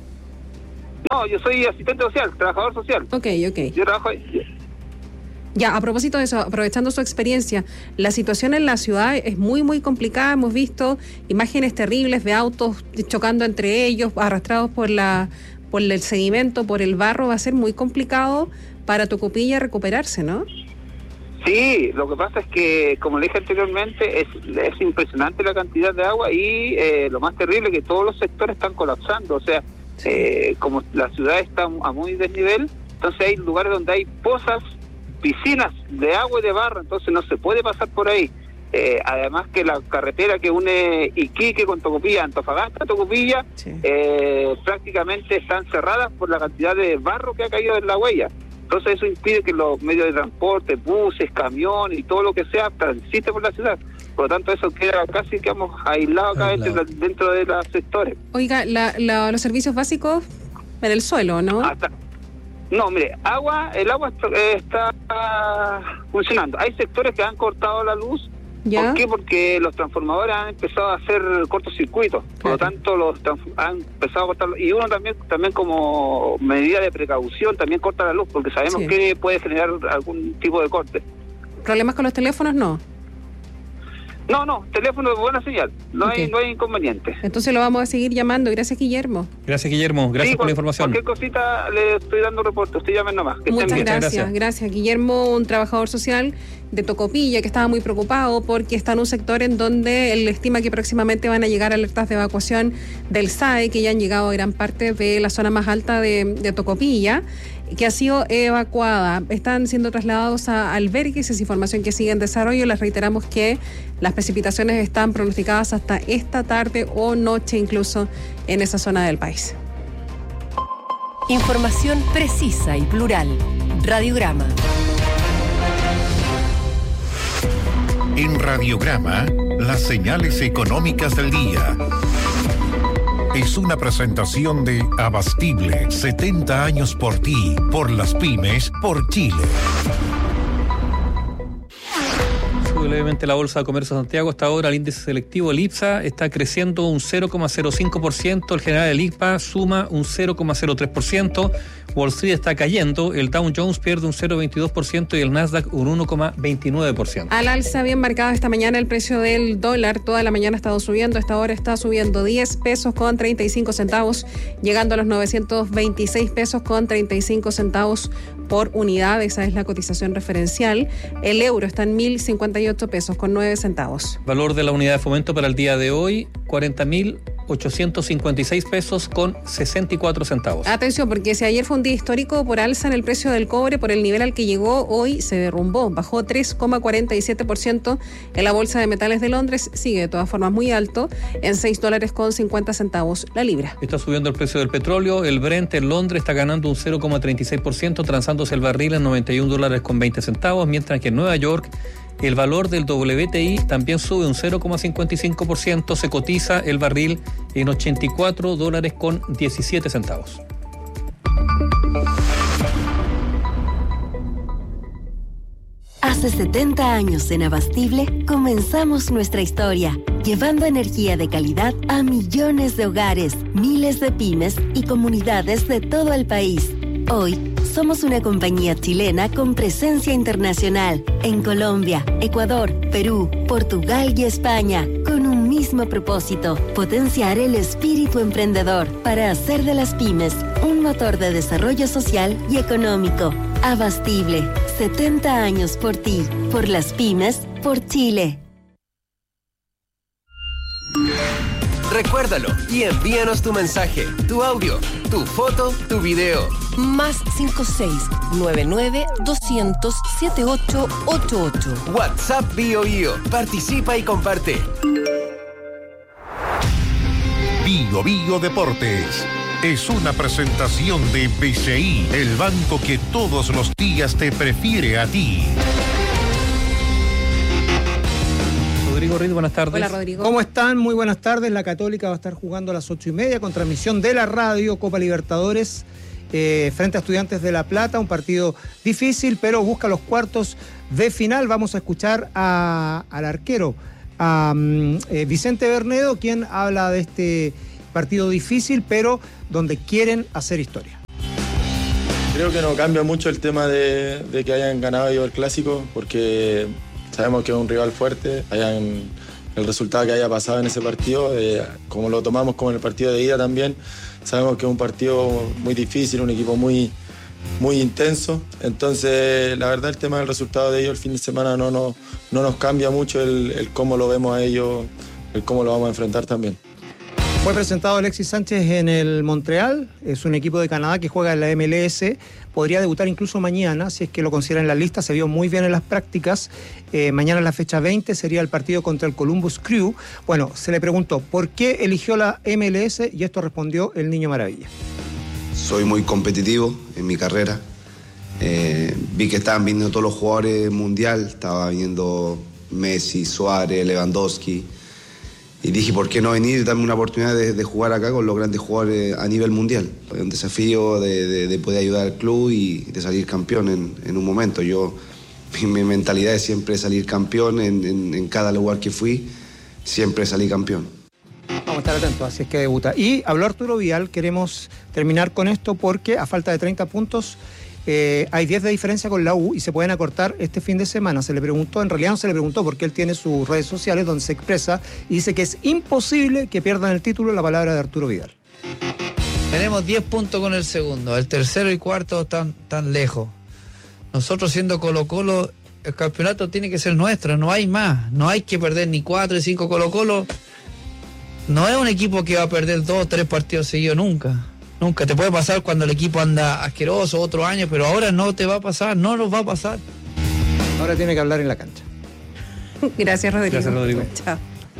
[SPEAKER 9] No, yo soy asistente social, trabajador social.
[SPEAKER 4] Ok, ok.
[SPEAKER 9] Yo trabajo ahí.
[SPEAKER 4] Ya, a propósito de eso, aprovechando su experiencia, la situación en la ciudad es muy, muy complicada. Hemos visto imágenes terribles de autos chocando entre ellos, arrastrados por la por el sedimento, por el barro. Va a ser muy complicado para Tocopilla recuperarse, ¿no?
[SPEAKER 9] Sí, lo que pasa es que, como le dije anteriormente, es, es impresionante la cantidad de agua y eh, lo más terrible es que todos los sectores están colapsando. O sea, sí. eh, como la ciudad está a muy desnivel, entonces hay lugares donde hay pozas, piscinas de agua y de barro, entonces no se puede pasar por ahí. Eh, además que la carretera que une Iquique con Tocopilla, Antofagasta, Tocopilla, sí. eh, prácticamente están cerradas por la cantidad de barro que ha caído en la huella. Entonces eso impide que los medios de transporte, buses, camiones y todo lo que sea transite por la ciudad. Por lo tanto, eso queda casi, digamos, aislado acá dentro, dentro de los sectores.
[SPEAKER 4] Oiga, la, la, los servicios básicos en el suelo, ¿no?
[SPEAKER 9] Hasta, no, mire, agua, el agua está, está funcionando. Hay sectores que han cortado la luz. ¿Ya? ¿Por qué? Porque los transformadores han empezado a hacer cortocircuitos, claro. Por lo tanto los han empezado a cortar, y uno también también como medida de precaución también corta la luz, porque sabemos sí. que puede generar algún tipo de corte.
[SPEAKER 4] ¿Problemas con los teléfonos? No.
[SPEAKER 9] No, no, teléfono de buena señal, no okay. hay no hay inconveniente.
[SPEAKER 4] Entonces lo vamos a seguir llamando. Gracias, Guillermo.
[SPEAKER 3] Gracias, Guillermo. Gracias sí, por la información.
[SPEAKER 9] Cualquier cosita le estoy dando reporte, usted llame nomás.
[SPEAKER 4] Que Muchas gracias, gracias, gracias. Guillermo, un trabajador social de Tocopilla que estaba muy preocupado porque está en un sector en donde él estima que próximamente van a llegar alertas de evacuación del S A E, que ya han llegado a gran parte de la zona más alta de, de Tocopilla, que ha sido evacuada. Están siendo trasladados a albergues, es información que sigue en desarrollo. Les reiteramos que las precipitaciones están pronosticadas hasta esta tarde o noche incluso en esa zona del país.
[SPEAKER 13] Información precisa y plural. Radiograma.
[SPEAKER 5] En Radiograma, las señales económicas del día. Es una presentación de Abastible, setenta años por ti, por las pymes, por Chile.
[SPEAKER 3] Sube levemente la Bolsa de Comercio de Santiago. Hasta ahora el índice selectivo, el IPSA, está creciendo un cero coma cero cinco por ciento. El general del I C P A suma un cero coma cero tres por ciento. Wall Street está cayendo. El Dow Jones pierde un cero coma veintidós por ciento y el Nasdaq un uno coma veintinueve por ciento.
[SPEAKER 4] Al alza, bien marcado esta mañana el precio del dólar. Toda la mañana ha estado subiendo. Esta hora está subiendo diez pesos con treinta y cinco centavos, llegando a los novecientos veintiséis pesos con treinta y cinco centavos por unidad. Esa es la cotización referencial. El euro está en mil cincuenta y ocho pesos con nueve centavos.
[SPEAKER 3] Valor de la unidad de fomento para el día de hoy, cuarenta mil ochocientos cincuenta y seis pesos con sesenta y cuatro centavos.
[SPEAKER 4] Atención, porque si ayer fue un día histórico por alza en el precio del cobre, por el nivel al que llegó, hoy se derrumbó, bajó tres coma cuarenta y siete por ciento en la Bolsa de Metales de Londres, sigue de todas formas muy alto, en seis dólares con cincuenta centavos la libra.
[SPEAKER 3] Está subiendo el precio del petróleo, el Brent en Londres está ganando un cero coma treinta y seis por ciento, transándose el barril en noventa y un dólares con veinte centavos, mientras que en Nueva York el valor del W T I también sube un cero coma cincuenta y cinco por ciento, se cotiza el barril en ochenta y cuatro dólares con diecisiete centavos.
[SPEAKER 10] Hace setenta años en Abastible comenzamos nuestra historia, llevando energía de calidad a millones de hogares, miles de pymes y comunidades de todo el país. Hoy somos una compañía chilena con presencia internacional en Colombia, Ecuador, Perú, Portugal y España, con un mismo propósito: potenciar el espíritu emprendedor para hacer de las pymes un motor de desarrollo social y económico. Abastible, setenta años por ti, por las pymes, por Chile.
[SPEAKER 11] Recuérdalo y envíanos tu mensaje, tu audio, tu foto, tu video.
[SPEAKER 15] Más cinco seis nueve nueve dos cero cero siete ocho ocho ocho.
[SPEAKER 11] WhatsApp Bio Bio. Participa y comparte.
[SPEAKER 5] Bio Bio Deportes es una presentación de B C I, el banco que todos los días te prefiere a ti.
[SPEAKER 3] Rodrigo Riz, buenas tardes.
[SPEAKER 4] Hola, Rodrigo.
[SPEAKER 16] ¿Cómo están? Muy buenas tardes. La Católica va a estar jugando a las ocho y media con transmisión de la radio Copa Libertadores eh, frente a Estudiantes de La Plata. Un partido difícil, pero busca los cuartos de final. Vamos a escuchar a, al arquero, a um, eh, Vicente Bernedo, quien habla de este partido difícil, pero donde quieren hacer historia.
[SPEAKER 24] Creo que no cambia mucho el tema de, de que hayan ganado ellos el clásico, porque sabemos que es un rival fuerte. Hayan, el resultado que haya pasado en ese partido, eh, como lo tomamos como en el partido de ida también, sabemos que es un partido muy difícil, un equipo muy, muy intenso. Entonces, la verdad, el tema del resultado de ellos el fin de semana no, no, no nos cambia mucho el, el cómo lo vemos a ellos, el cómo lo vamos a enfrentar también.
[SPEAKER 16] Fue presentado Alexis Sánchez en el Montreal, es un equipo de Canadá que juega en la M L S, podría debutar incluso mañana, si es que lo consideran en la lista, se vio muy bien en las prácticas. Eh, mañana en la fecha veinte sería el partido contra el Columbus Crew. Bueno, se le preguntó, ¿por qué eligió la M L S? Y esto respondió el Niño Maravilla.
[SPEAKER 25] Soy muy competitivo en mi carrera, eh, vi que estaban viniendo todos los jugadores mundial, estaba viniendo Messi, Suárez, Lewandowski, y dije, ¿por qué no venir y darme una oportunidad de, de jugar acá con los grandes jugadores a nivel mundial? Es un desafío de, de, de poder ayudar al club y de salir campeón en, en un momento. Yo, mi, mi mentalidad es siempre salir campeón en, en, en cada lugar que fui, siempre salí campeón.
[SPEAKER 16] Vamos a estar atentos, así es que debuta. Y habló Arturo Vidal, queremos terminar con esto porque a falta de treinta puntos eh, hay diez de diferencia con la U y se pueden acortar este fin de semana. Se le preguntó, en realidad no se le preguntó porque él tiene sus redes sociales donde se expresa y dice que es imposible que pierdan el título. La palabra de Arturo Vidal.
[SPEAKER 26] Tenemos diez puntos con el segundo, el tercero y cuarto están tan lejos. Nosotros siendo Colo Colo, el campeonato tiene que ser nuestro, no hay más, no hay que perder ni cuatro ni cinco. Colo Colo no es un equipo que va a perder dos o tres partidos seguidos nunca. Nunca. Te puede pasar cuando el equipo anda asqueroso otro año, pero ahora no te va a pasar, no nos va a pasar.
[SPEAKER 16] Ahora tiene que hablar en la cancha.
[SPEAKER 4] Gracias, Rodrigo.
[SPEAKER 3] Gracias, Rodrigo.
[SPEAKER 4] Chao.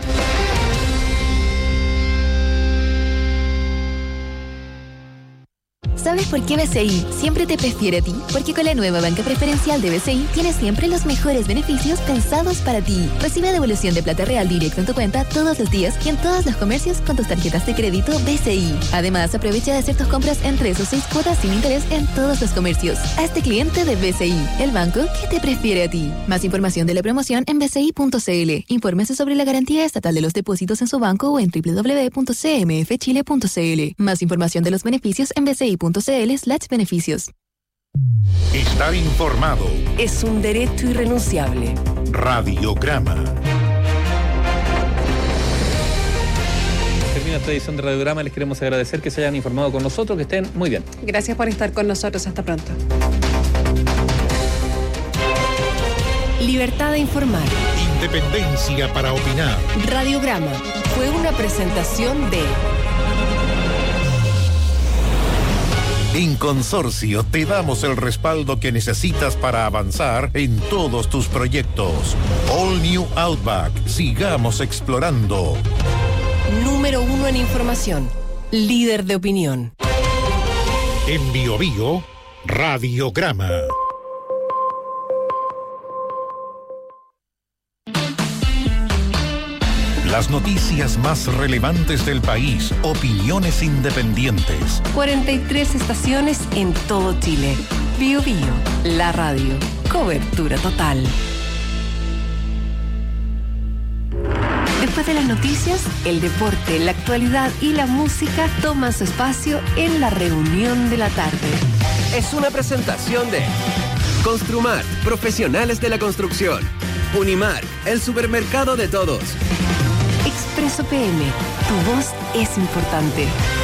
[SPEAKER 27] ¿Sabes por qué B C I siempre te prefiere a ti? Porque con la nueva banca preferencial de B C I tienes siempre los mejores beneficios pensados para ti. Recibe devolución de plata real directa en tu cuenta todos los días y en todos los comercios con tus tarjetas de crédito B C I. Además, aprovecha de hacer tus compras en tres o seis cuotas sin interés en todos los comercios. Hazte cliente de B C I, el banco que te prefiere a ti. Más información de la promoción en b c i punto c l. Infórmese sobre la garantía estatal de los depósitos en su banco o en w w w punto c m f chile punto c l. Más información de los beneficios en b c i punto c l slash beneficios.
[SPEAKER 5] Estar informado
[SPEAKER 15] es un derecho irrenunciable.
[SPEAKER 5] Radiograma.
[SPEAKER 3] Termina esta edición de Radiograma. Les queremos agradecer que se hayan informado con nosotros, que estén muy bien.
[SPEAKER 4] Gracias por estar con nosotros. Hasta pronto.
[SPEAKER 15] Libertad de informar.
[SPEAKER 5] Independencia para opinar.
[SPEAKER 15] Radiograma fue una presentación de...
[SPEAKER 5] En Consorcio te damos el respaldo que necesitas para avanzar en todos tus proyectos. All New Outback. Sigamos explorando.
[SPEAKER 15] Número uno en información. Líder de opinión.
[SPEAKER 5] En Bio Bio, Radiograma. Las noticias más relevantes del país, opiniones independientes.
[SPEAKER 15] cuarenta y tres estaciones en todo Chile. Bio Bio, la radio. Cobertura total. Después de las noticias, el deporte, la actualidad y la música toman su espacio en la reunión de la tarde.
[SPEAKER 11] Es una presentación de Construmar, profesionales de la construcción. Unimar, el supermercado de todos.
[SPEAKER 15] Expreso P M, tu voz es importante.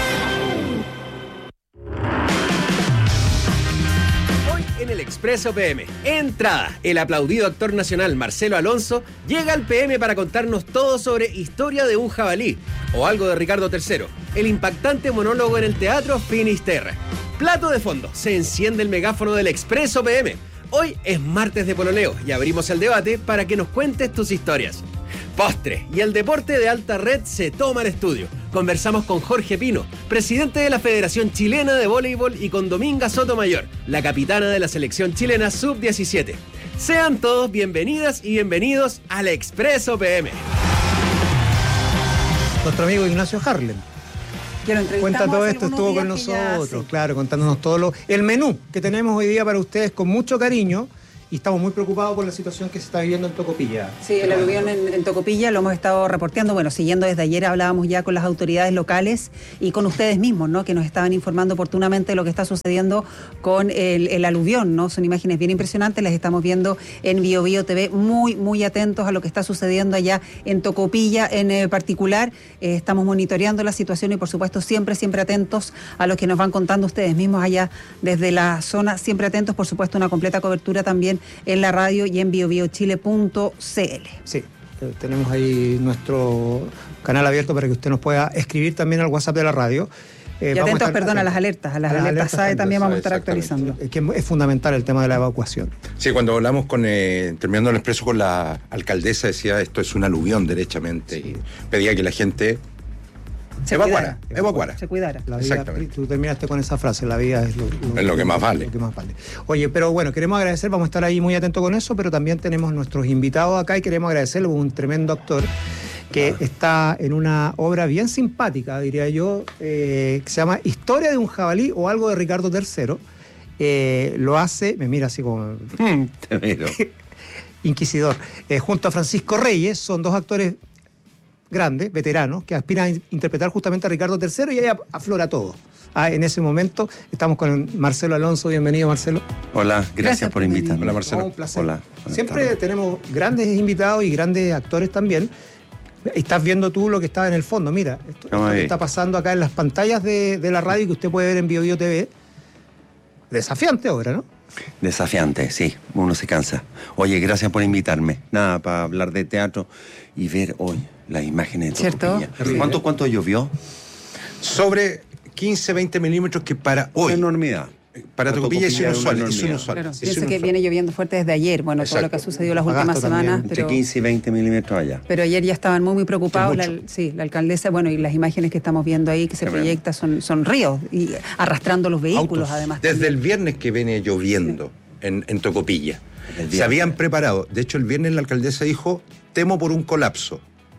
[SPEAKER 11] Hoy en el Expreso P M, entrada, el aplaudido actor nacional Marcelo Alonso llega al P M para contarnos todo sobre Historia de un jabalí, o algo de Ricardo tercero. El impactante monólogo en el teatro Finisterre. Plato de fondo, se enciende el megáfono del Expreso P M. Hoy es martes de pololeo y abrimos el debate para que nos cuentes tus historias. Postre y el deporte de alta red se toma el estudio. Conversamos con Jorge Pino, presidente de la Federación Chilena de Voleibol, y con Dominga Sotomayor, la capitana de la selección chilena sub diecisiete. Sean todos bienvenidas y bienvenidos al Expreso P M.
[SPEAKER 16] Nuestro amigo Ignacio Harlem. Cuenta todo esto, estuvo con nosotros, claro, contándonos todo lo, el menú que tenemos hoy día para ustedes con mucho cariño. Y estamos muy preocupados por la situación que se está viviendo en Tocopilla.
[SPEAKER 1] Sí, el aluvión en, en Tocopilla lo hemos estado reporteando. Bueno, siguiendo desde ayer hablábamos ya con las autoridades locales y con ustedes mismos, ¿no? Que nos estaban informando oportunamente de lo que está sucediendo con el, el aluvión, ¿no? Son imágenes bien impresionantes, las estamos viendo en Bio Bio T V. Muy, muy atentos a lo que está sucediendo allá en Tocopilla en eh, particular. Eh, estamos monitoreando la situación y, por supuesto, siempre, siempre atentos a lo que nos van contando ustedes mismos allá desde la zona. Siempre atentos, por supuesto, una completa cobertura también en la radio y en bio bio chile punto c l.
[SPEAKER 16] Sí, tenemos ahí nuestro canal abierto para que usted nos pueda escribir también al WhatsApp de la radio.
[SPEAKER 1] Eh, y atentos, perdón, a las alertas, a las, a las alertas, alertas S A E también vamos a estar actualizando.
[SPEAKER 16] Es que es fundamental el tema de la evacuación.
[SPEAKER 14] Sí, cuando hablamos con, eh, terminando el expreso con la alcaldesa, decía esto es un aluvión derechamente, y pedía que la gente
[SPEAKER 1] se
[SPEAKER 14] evacuara,
[SPEAKER 1] cuidara,
[SPEAKER 14] evacuara.
[SPEAKER 1] Se cuidara.
[SPEAKER 16] La vida, Exactamente. Tú terminaste con esa frase, la vida es lo, lo,
[SPEAKER 14] es lo que más vale.
[SPEAKER 16] Lo que más vale. Oye, pero bueno, queremos agradecer, vamos a estar ahí muy atentos con eso, pero también tenemos nuestros invitados acá y queremos agradecerle a un tremendo actor que ah. está en una obra bien simpática, diría yo, eh, que se llama Historia de un jabalí o algo de Ricardo tercero. Eh, lo hace, me mira así como...
[SPEAKER 14] Te miro.
[SPEAKER 16] Inquisidor. Eh, junto a Francisco Reyes, son dos actores grandes, veteranos, que aspiran a interpretar justamente a Ricardo tercero y ahí aflora todo. Ah, en ese momento estamos con Marcelo Alonso. Bienvenido, Marcelo.
[SPEAKER 17] Hola, gracias, gracias por invitarme.
[SPEAKER 16] Hola, Marcelo. Oh, un placer.
[SPEAKER 17] Hola.
[SPEAKER 16] Siempre tardes. Tenemos grandes invitados y grandes actores también. Estás viendo tú lo que está en el fondo. Mira, esto, esto que está pasando acá en las pantallas de, de la radio que usted puede ver en Bio Bio T V. Desafiante ahora, ¿no?
[SPEAKER 17] Desafiante, sí, uno se cansa. Oye, gracias por invitarme. Nada, para hablar de teatro y ver hoy las imágenes de Tocopilla. ¿Cuánto, ¿Cuánto llovió?
[SPEAKER 14] Sobre quince, veinte milímetros, que para hoy...
[SPEAKER 17] Una enormidad.
[SPEAKER 14] Para Tocopilla es inusual, es inusual.
[SPEAKER 1] Claro, piensa que viene lloviendo fuerte desde ayer, bueno, Exacto. todo lo que ha sucedido las últimas Agasto semanas.
[SPEAKER 17] Pero, entre quince y veinte milímetros allá.
[SPEAKER 1] Pero ayer ya estaban muy, muy preocupados, la, sí, la alcaldesa, bueno, y las imágenes que estamos viendo ahí que se Qué proyecta son, son ríos, y arrastrando los vehículos. Autos. Además.
[SPEAKER 14] Desde
[SPEAKER 1] también.
[SPEAKER 14] el viernes que viene lloviendo sí. en, en Tocopilla. Se habían preparado, de hecho el viernes la alcaldesa dijo, temo por un colapso.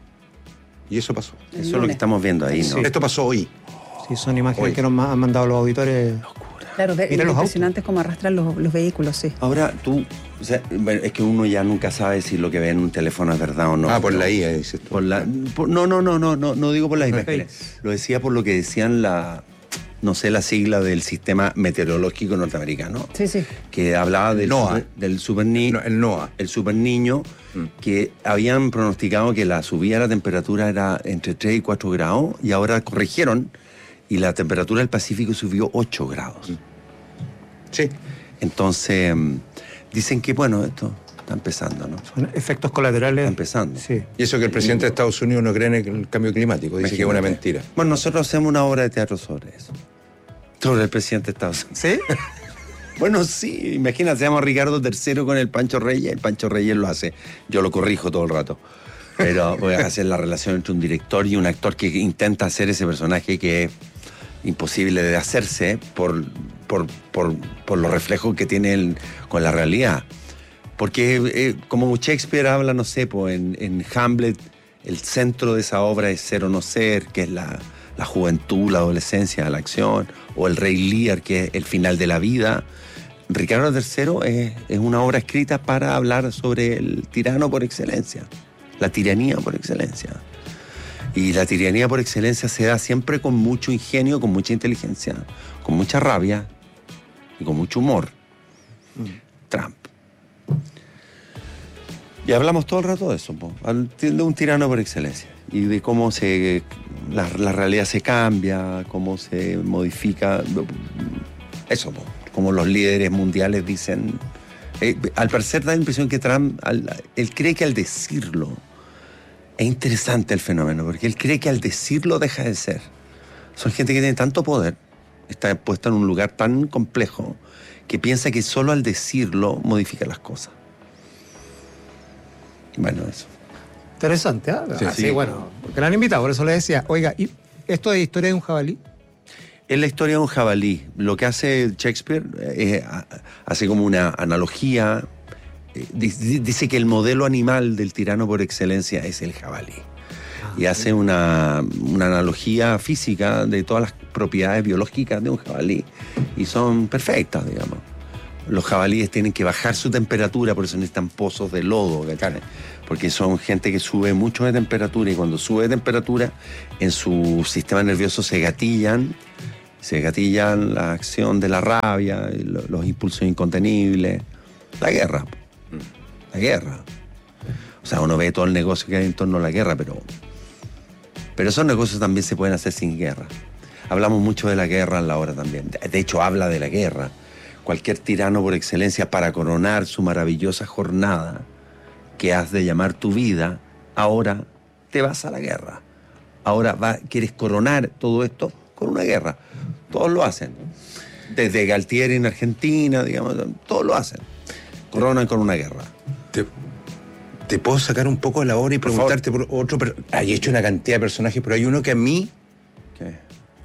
[SPEAKER 14] Y eso pasó.
[SPEAKER 17] El eso lunes. Es lo que estamos viendo ahí, ¿no?
[SPEAKER 14] Sí. Esto pasó hoy.
[SPEAKER 16] Sí, son imágenes hoy. que nos han mandado los auditores.
[SPEAKER 1] Claro, de, impresionante cómo arrastran los, los vehículos, sí.
[SPEAKER 17] Ahora tú, o sea, es que uno ya nunca sabe si lo que ve en un teléfono es verdad o no.
[SPEAKER 14] Ah, por
[SPEAKER 17] no,
[SPEAKER 14] la I A, dices tú.
[SPEAKER 17] Por la, por, no, no, no, no, no, no digo por la I A. Lo decía por lo que decían la, no sé, la sigla del sistema meteorológico norteamericano.
[SPEAKER 1] Sí, sí.
[SPEAKER 17] Que hablaba del
[SPEAKER 14] NOAA.
[SPEAKER 17] Super, del super niño.
[SPEAKER 14] No, el NOAA.
[SPEAKER 17] El super niño, mm. que habían pronosticado que la subida de la temperatura era entre tres y cuatro grados, y ahora corrigieron, y la temperatura del Pacífico subió ocho grados. Mm.
[SPEAKER 14] Sí.
[SPEAKER 17] Entonces, dicen que, bueno, esto está empezando, ¿no?
[SPEAKER 16] Son efectos colaterales.
[SPEAKER 17] Está empezando.
[SPEAKER 16] Sí.
[SPEAKER 14] Y eso que el presidente de Estados Unidos no cree en el cambio climático, dice Imagínate. que es una mentira.
[SPEAKER 17] Bueno, nosotros hacemos una obra de teatro sobre eso. Sobre el presidente de Estados Unidos.
[SPEAKER 16] ¿Sí?
[SPEAKER 17] Bueno, sí, imagínate, se llama Ricardo tercero con el Pancho Reyes, el Pancho Reyes lo hace, yo lo corrijo todo el rato. Pero voy a hacer la relación entre un director y un actor que intenta hacer ese personaje que es imposible de hacerse por, por, por, por los reflejos que tiene él con la realidad. Porque eh, como Shakespeare habla, no sé, pues en, en Hamlet, el centro de esa obra es ser o no ser, que es la, la juventud, la adolescencia, la acción, o el Rey Lear, que es el final de la vida. Ricardo tercero es, es una obra escrita para hablar sobre el tirano por excelencia, la tiranía por excelencia. Y la tiranía por excelencia se da siempre con mucho ingenio, con mucha inteligencia, con mucha rabia y con mucho humor. Mm. Trump. Y hablamos todo el rato de eso, po, de un tirano por excelencia. Y de cómo se la, la realidad se cambia, cómo se modifica. Eso, po, como los líderes mundiales dicen. Eh, al parecer da la impresión que Trump, al, él cree que al decirlo, Es interesante el fenómeno, porque él cree que al decirlo deja de ser. Son gente que tiene tanto poder, está puesta en un lugar tan complejo, que piensa que solo al decirlo modifica las cosas. Bueno, eso.
[SPEAKER 16] Interesante, ¿ah?
[SPEAKER 17] Sí,
[SPEAKER 16] Ah, sí,
[SPEAKER 17] sí.
[SPEAKER 16] bueno, porque la han invitado, por eso le decía, oiga, ¿y esto de historia de un jabalí?
[SPEAKER 17] Es la historia de un jabalí. Lo que hace Shakespeare eh, hace como una analogía. eh, dice, dice que el modelo animal del tirano por excelencia es el jabalí. Y hace una, una analogía física de todas las propiedades biológicas de un jabalí. Y son perfectas, digamos. Los jabalíes tienen que bajar su temperatura, por eso necesitan pozos de lodo, ¿cachai? Porque son gente que sube mucho de temperatura, y cuando sube de temperatura, en su sistema nervioso se gatillan, se gatillan la acción de la rabia, lo- los impulsos incontenibles. La guerra. La guerra. O sea, uno ve todo el negocio que hay en torno a la guerra, pero, pero esos negocios también se pueden hacer sin guerra. Hablamos mucho de la guerra en la hora también. De de hecho, habla de la guerra. Cualquier tirano por excelencia, para coronar su maravillosa jornada que has de llamar tu vida, ahora te vas a la guerra. Ahora va, quieres coronar todo esto con una guerra. Todos lo hacen. Desde Galtieri en Argentina, digamos, todos lo hacen. Coronan con una guerra.
[SPEAKER 14] Te, te puedo sacar un poco de la hora y preguntarte por, otro. Per- hay hecho una cantidad de personajes, pero hay uno que a mí.
[SPEAKER 17] ¿Qué?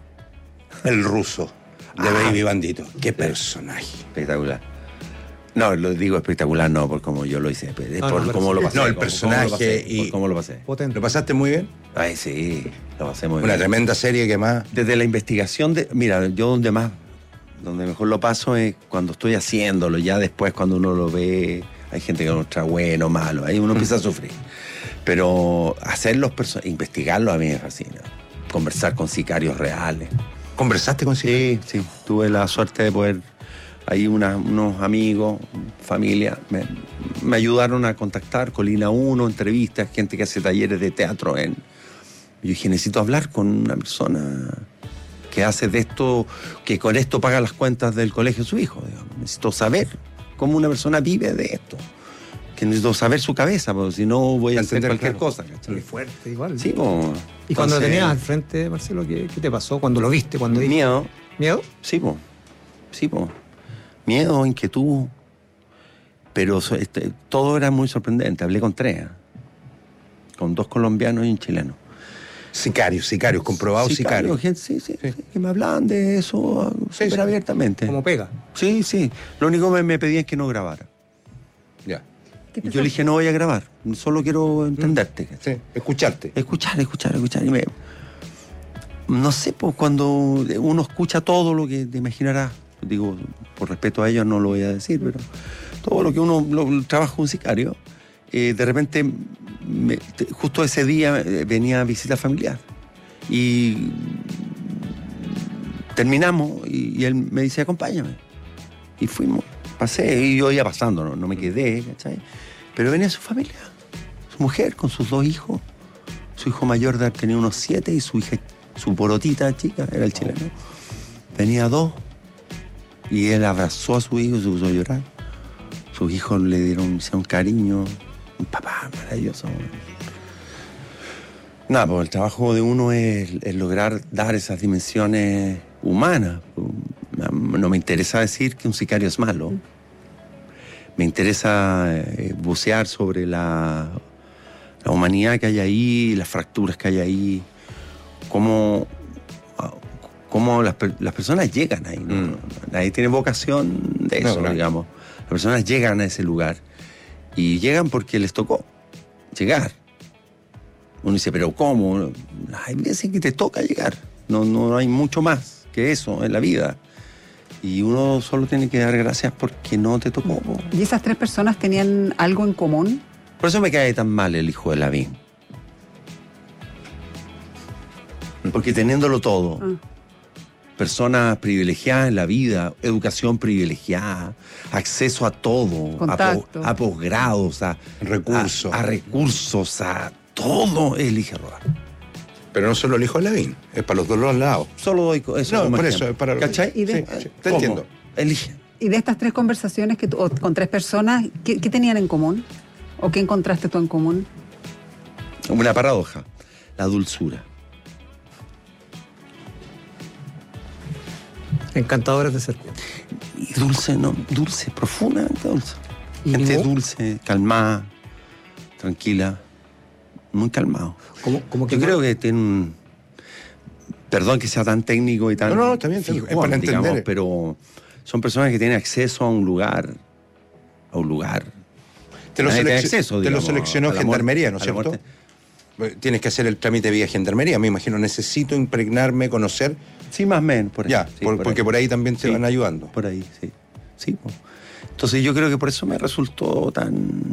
[SPEAKER 14] El ruso, de
[SPEAKER 17] Ah.
[SPEAKER 14] Baby Bandito. Qué personaje.
[SPEAKER 17] Espectacular. No, lo digo espectacular no por cómo yo lo hice, por
[SPEAKER 14] No, no, pero
[SPEAKER 17] cómo
[SPEAKER 14] sí.
[SPEAKER 17] lo pasé.
[SPEAKER 14] No, el
[SPEAKER 17] cómo-
[SPEAKER 14] personaje
[SPEAKER 17] cómo lo pasé,
[SPEAKER 14] y-
[SPEAKER 17] por cómo lo pasé.
[SPEAKER 14] ¿Lo pasaste muy bien?
[SPEAKER 17] Ay, sí, lo pasé muy
[SPEAKER 14] Una
[SPEAKER 17] bien.
[SPEAKER 14] tremenda serie que más.
[SPEAKER 17] Desde la investigación de. Mira, yo donde más. Donde mejor lo paso es cuando estoy haciéndolo. Ya después, cuando uno lo ve, hay gente que lo trae bueno, malo. Ahí uno empieza a sufrir. Pero hacer los personajes, investigarlo a mí me fascina. Conversar con sicarios reales.
[SPEAKER 14] ¿Conversaste con sicarios?
[SPEAKER 17] Sí, sí. Tuve la suerte de poder. Ahí una- unos amigos, familia, me, me ayudaron a contactar. Colina uno, entrevistas, gente que hace talleres de teatro en. Yo dije, necesito hablar con una persona que hace de esto, que con esto paga las cuentas del colegio de su hijo. Digamos. Necesito saber cómo una persona vive de esto. Que necesito saber su cabeza, porque si no voy a hacer cualquier
[SPEAKER 16] claro.
[SPEAKER 17] cosa. ¿cachai?
[SPEAKER 16] Qué fuerte, igual.
[SPEAKER 17] Sí, po.
[SPEAKER 16] Y cuando lo
[SPEAKER 17] Entonces,
[SPEAKER 16] tenías al frente, Marcelo, ¿qué, qué te pasó? Cuando lo viste, cuando dijiste-
[SPEAKER 17] Miedo.
[SPEAKER 16] ¿Miedo?
[SPEAKER 17] Sí, po. Sí, po. Miedo, inquietud. Pero so- este, todo era muy sorprendente. Hablé con tres. ¿eh? Con dos colombianos y un chileno.
[SPEAKER 14] Sicarios, sicarios, comprobados sicarios.
[SPEAKER 17] gente, sí, sí, sí, que me hablaban de eso súper
[SPEAKER 14] sí.
[SPEAKER 17] abiertamente.
[SPEAKER 16] Como pega.
[SPEAKER 17] Sí, sí. Lo único que me pedían es que no grabara.
[SPEAKER 14] Ya.
[SPEAKER 17] Y yo le dije, no voy a grabar, solo quiero entenderte.
[SPEAKER 14] Sí, escucharte.
[SPEAKER 17] Escuchar, escuchar, escuchar. Y me, no sé, pues cuando uno escucha todo lo que te imaginarás, digo, por respeto a ellos no lo voy a decir, pero todo lo que uno lo, trabaja un sicario, eh, de repente, me- te- justo ese día eh, venía a visita familiar. Y terminamos y, y él me dice, acompáñame. Y fuimos, pasé, y yo iba pasando, no, no me quedé, ¿cachai? Pero venía su familia, su mujer con sus dos hijos. Su hijo mayor de- tenía unos siete y su hija, su porotita chica, era el chileno. Venía dos. Y él abrazó a su hijo y se puso a llorar. Sus hijos le dieron, hicieron cariño. Un papá maravilloso. Nada, pues el trabajo de uno es, es lograr dar esas dimensiones humanas. No me interesa decir que un sicario es malo. Me interesa eh, bucear sobre la, la humanidad que hay ahí, las fracturas que hay ahí, cómo, cómo las, per- las personas llegan ahí. ¿no?
[SPEAKER 14] Mm.
[SPEAKER 17] Nadie tiene vocación de
[SPEAKER 14] No,
[SPEAKER 17] eso,
[SPEAKER 14] no.
[SPEAKER 17] digamos. Las personas llegan a ese lugar y llegan porque les tocó llegar. Uno dice, pero ¿cómo? Hay veces que te toca llegar. No, no hay mucho más que eso en la vida. Y uno solo tiene que dar gracias porque no te tocó. po.
[SPEAKER 1] ¿Y esas tres personas tenían algo en común?
[SPEAKER 17] Por eso me cae tan mal el hijo de Lavín. Porque teniéndolo todo,
[SPEAKER 1] Ah.
[SPEAKER 17] personas privilegiadas en la vida, educación privilegiada, acceso a todo, a,
[SPEAKER 1] Contacto.
[SPEAKER 17] po- a posgrados, a
[SPEAKER 14] Recursos.
[SPEAKER 17] a, a recursos, a todo, elige robar.
[SPEAKER 14] Pero no solo el hijo de Lavín, es para los dos lados.
[SPEAKER 17] Solo doy co- eso
[SPEAKER 14] No,
[SPEAKER 17] como
[SPEAKER 14] por
[SPEAKER 17] ejemplo.
[SPEAKER 14] eso, es para-
[SPEAKER 17] ¿Cachai?
[SPEAKER 1] Y de-
[SPEAKER 14] Sí, sí, te
[SPEAKER 17] ¿Cómo?
[SPEAKER 14] entiendo.
[SPEAKER 17] Elige.
[SPEAKER 1] Y de estas tres conversaciones que tú- o con tres personas, ¿qué, qué tenían en común? ¿O qué encontraste tú en común?
[SPEAKER 17] Una paradoja. La dulzura.
[SPEAKER 16] Encantadores de serpiente.
[SPEAKER 17] Y dulce, no, dulce, profundamente dulce. Gente dulce, calmada, tranquila, muy calmado.
[SPEAKER 16] ¿Cómo, cómo que
[SPEAKER 17] Yo
[SPEAKER 16] no?
[SPEAKER 17] creo que tiene un... Perdón que sea tan técnico y tan...
[SPEAKER 14] No, no, está bien,
[SPEAKER 17] fijón,
[SPEAKER 14] es para entender.
[SPEAKER 17] digamos, pero son personas que tienen acceso a un lugar, a un lugar.
[SPEAKER 14] Te lo,
[SPEAKER 17] Nadie tiene
[SPEAKER 14] selec-
[SPEAKER 17] acceso,
[SPEAKER 14] te lo
[SPEAKER 17] digamos,
[SPEAKER 14] seleccionó
[SPEAKER 17] a la muerte-
[SPEAKER 14] Gendarmería, ¿no es
[SPEAKER 17] a la
[SPEAKER 14] cierto?
[SPEAKER 17] muerte.
[SPEAKER 14] Tienes que hacer el trámite vía Gendarmería, me imagino. Necesito impregnarme, conocer.
[SPEAKER 17] Sí, más o menos, por ahí.
[SPEAKER 14] Ya,
[SPEAKER 17] Sí,
[SPEAKER 14] por-
[SPEAKER 17] por
[SPEAKER 14] porque
[SPEAKER 17] ahí.
[SPEAKER 14] por ahí también te
[SPEAKER 17] Sí,
[SPEAKER 14] van ayudando.
[SPEAKER 17] Por ahí, sí. Sí, po. Entonces yo creo que por eso me resultó tan...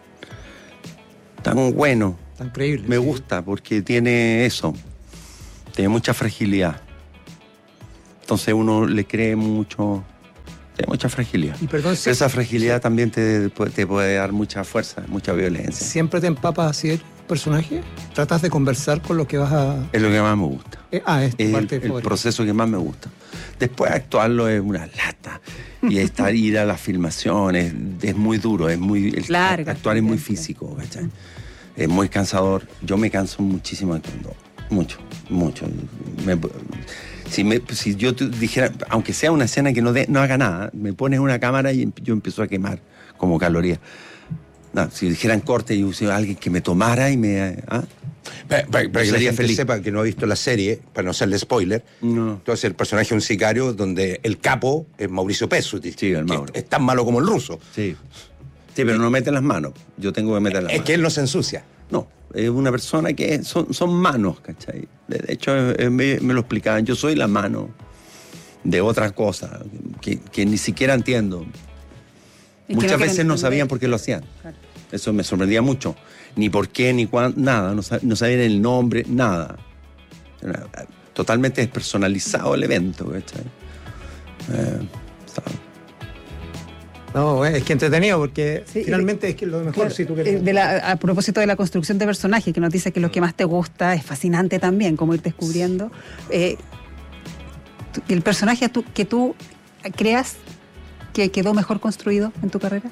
[SPEAKER 17] tan bueno.
[SPEAKER 16] Tan creíble.
[SPEAKER 17] Me gusta, porque tiene eso. Tiene mucha fragilidad. Entonces uno le cree mucho... Tiene mucha fragilidad.
[SPEAKER 16] Y perdón,
[SPEAKER 17] Pero esa fragilidad también te, te puede dar mucha fuerza, mucha violencia.
[SPEAKER 16] ¿Siempre te empapas así de personaje? ¿Tratas de conversar con lo que vas a...?
[SPEAKER 17] Es lo que más me gusta.
[SPEAKER 16] Eh, ah, es tu
[SPEAKER 17] Es el,
[SPEAKER 16] parte
[SPEAKER 17] el
[SPEAKER 16] favorita.
[SPEAKER 17] proceso que más me gusta. Después actuarlo es una lata. Y estar, ir a las filmaciones es muy duro, es muy... el-
[SPEAKER 1] Larga,
[SPEAKER 17] actuar es muy físico, ¿cachai? Es muy cansador. Yo me canso muchísimo actuando. Mucho, mucho. Me- si, me- si yo te dijera, aunque sea una escena que no, de- no haga nada, me pones una cámara y yo empiezo a quemar como calorías. No, si dijeran corte y hubiera alguien que me tomara y me... ¿ah?
[SPEAKER 14] Para, para- para que la
[SPEAKER 17] Sería
[SPEAKER 14] gente
[SPEAKER 17] feliz.
[SPEAKER 14] sepa que no ha visto la serie, para no hacerle spoiler,
[SPEAKER 17] No.
[SPEAKER 14] tú haces el personaje de un sicario donde el capo es Mauricio Pesut,
[SPEAKER 17] Sí, el Mauro.
[SPEAKER 14] que es tan malo como el ruso.
[SPEAKER 17] Sí. Sí, pero no mete las manos. Yo tengo que meter las
[SPEAKER 14] Es
[SPEAKER 17] manos.
[SPEAKER 14] que él no se ensucia.
[SPEAKER 17] No, es una persona que son, son manos, ¿cachai? De de hecho, eh, me, me lo explicaban. Yo soy la mano de otra cosa que, que ni siquiera entiendo.
[SPEAKER 1] Y que
[SPEAKER 17] Muchas
[SPEAKER 1] no quieren
[SPEAKER 17] veces no
[SPEAKER 1] entender.
[SPEAKER 17] sabían por qué lo hacían.
[SPEAKER 1] Claro.
[SPEAKER 17] Eso me sorprendía mucho. Ni por qué, ni cuándo, nada. No, sab- no sabían el nombre, nada. Era totalmente despersonalizado el evento, ¿cachai? Eh, ¿sabes?
[SPEAKER 16] No, es que entretenido, porque
[SPEAKER 1] Sí,
[SPEAKER 16] finalmente es que lo mejor,
[SPEAKER 1] Claro,
[SPEAKER 16] si tú
[SPEAKER 1] eh,
[SPEAKER 16] quieres.
[SPEAKER 1] de la- a propósito de la construcción de personajes, que nos dice que lo que más te gusta es fascinante también, como ir descubriendo. Eh, tú- ¿El personaje tú- que tú creas que quedó mejor construido en tu carrera?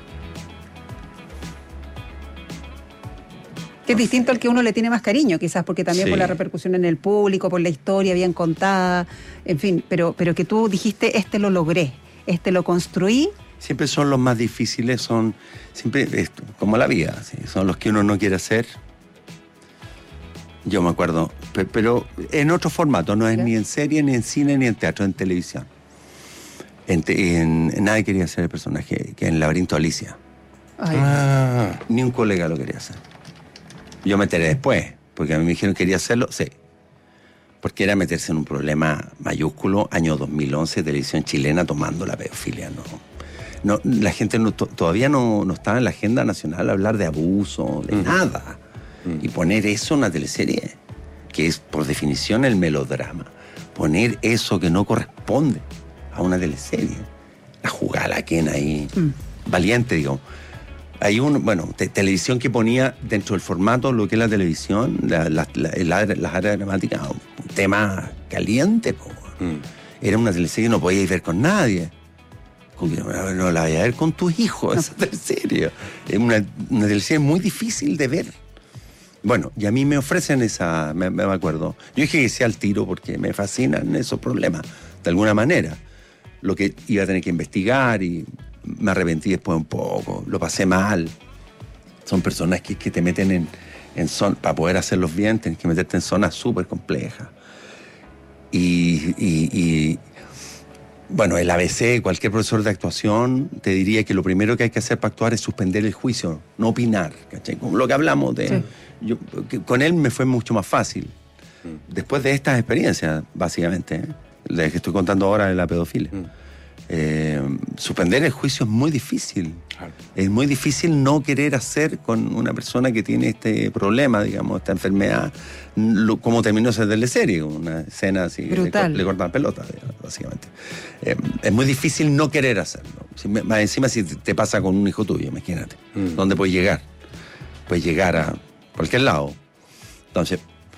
[SPEAKER 1] Que es distinto al que uno le tiene más cariño, quizás, porque también
[SPEAKER 17] Sí.
[SPEAKER 1] por la repercusión en el público, por la historia bien contada, en fin, pero, pero que tú dijiste, este lo logré, este lo construí.
[SPEAKER 17] Siempre son los más difíciles, son siempre es como la vida, ¿sí? Son los que uno no quiere hacer. Yo me acuerdo, pe- pero en otro formato, no es
[SPEAKER 1] ¿Ya?
[SPEAKER 17] ni en serie, ni en cine, ni en teatro, en televisión. En, te- en- nadie quería ser el personaje que en Laberinto Alicia.
[SPEAKER 1] Ay,
[SPEAKER 14] Ah,
[SPEAKER 17] Ni un colega lo quería hacer. Yo me enteré después, porque a mí me dijeron que quería hacerlo, sí. Porque era meterse en un problema mayúsculo, año dos mil once, televisión chilena tomando la pedofilia, ¿no? No, la gente no, to- todavía no, no estaba en la agenda nacional hablar de abuso, de nada. Y poner eso en una teleserie, que es por definición el melodrama. Poner eso que no corresponde a una teleserie. La jugada la quena ahí. Valiente, digo. Hay un, bueno, te- televisión que ponía dentro del formato lo que es la televisión, la- la- la- el área- las áreas dramáticas, un tema caliente, po. Era una teleserie que no podías ver con nadie. Con- No, no la voy a ver con tus hijos, esa teleserie. Es una, una teleserie muy difícil de ver. Bueno, y a mí me ofrecen esa, me, me acuerdo. Yo dije que sea al tiro porque me fascinan esos problemas, de alguna manera. Lo que iba a tener que investigar y me arrepentí después un poco, lo pasé mal. Son personas que, que te meten en, en zonas, para poder hacerlos bien, tienes que meterte en zonas súper complejas. Y, y- y, bueno, el A B C, cualquier profesor de actuación, te diría que lo primero que hay que hacer para actuar es suspender el juicio, no opinar, ¿cachai? Como lo que hablamos de...
[SPEAKER 1] Sí.
[SPEAKER 17] yo- que con él me fue mucho más fácil. Después de estas experiencias, básicamente, ¿eh? La que estoy contando ahora de la pedofilia. Eh, suspender el juicio es muy difícil. Es muy difícil no querer hacer con una persona que tiene este problema, digamos, esta enfermedad, lo- como terminó esa teleserie, una escena así, que le,
[SPEAKER 1] Brutal.
[SPEAKER 17] cor- le cortan pelota, digamos, básicamente. Eh, es muy difícil no querer hacerlo. Si me- más encima si te te pasa con un hijo tuyo, imagínate, ¿dónde puedes llegar? Puedes llegar a cualquier lado. Entonces,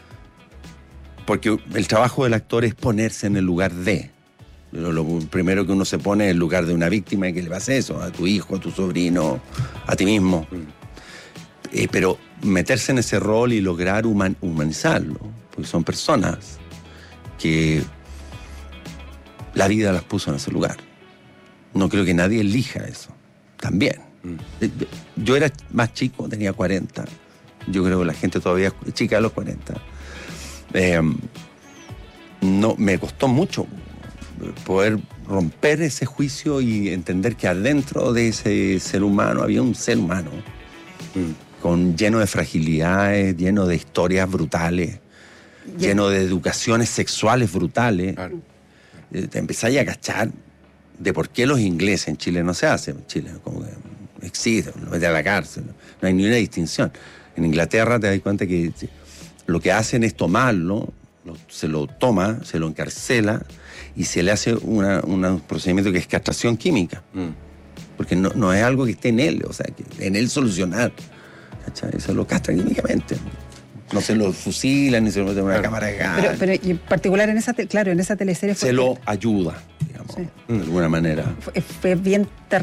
[SPEAKER 17] porque el trabajo del actor es ponerse en el lugar de. Lo, lo primero que uno se pone es el lugar de una víctima y que le pasa eso, a tu hijo, a tu sobrino, a ti mismo. Eh, pero meterse en ese rol y lograr human, humanizarlo, porque son personas que la vida las puso en ese lugar. No creo que nadie elija eso. También. Mm. Yo era más chico, tenía cuarenta. Yo creo que la gente todavía es chica de los cuarenta. Eh, no, me costó mucho poder romper ese juicio y entender que adentro de ese ser humano había un ser humano. Mm. Con, lleno de fragilidades, lleno de historias brutales, yeah. lleno de educaciones sexuales brutales. Claro. Te empezáis a cachar de por qué los ingleses en Chile no se hacen. En Chile como que existen, lo meten a la cárcel, no hay ni una distinción. En Inglaterra te das cuenta que lo que hacen es tomarlo, lo, se lo toma, se lo encarcela y se le hace una, una, un procedimiento que es castración química. Mm. Porque no, no es algo que esté en él, o sea, que en él solucionar. ¿Cachai? Se lo castra químicamente. No se lo fusilan ni se lo meten en una claro. cámara de gas.
[SPEAKER 1] Pero, pero y en particular en esa, te, claro, en esa teleserie
[SPEAKER 17] fue se lo ayuda, digamos, sí. de alguna manera.
[SPEAKER 1] Fue, fue bien terrible.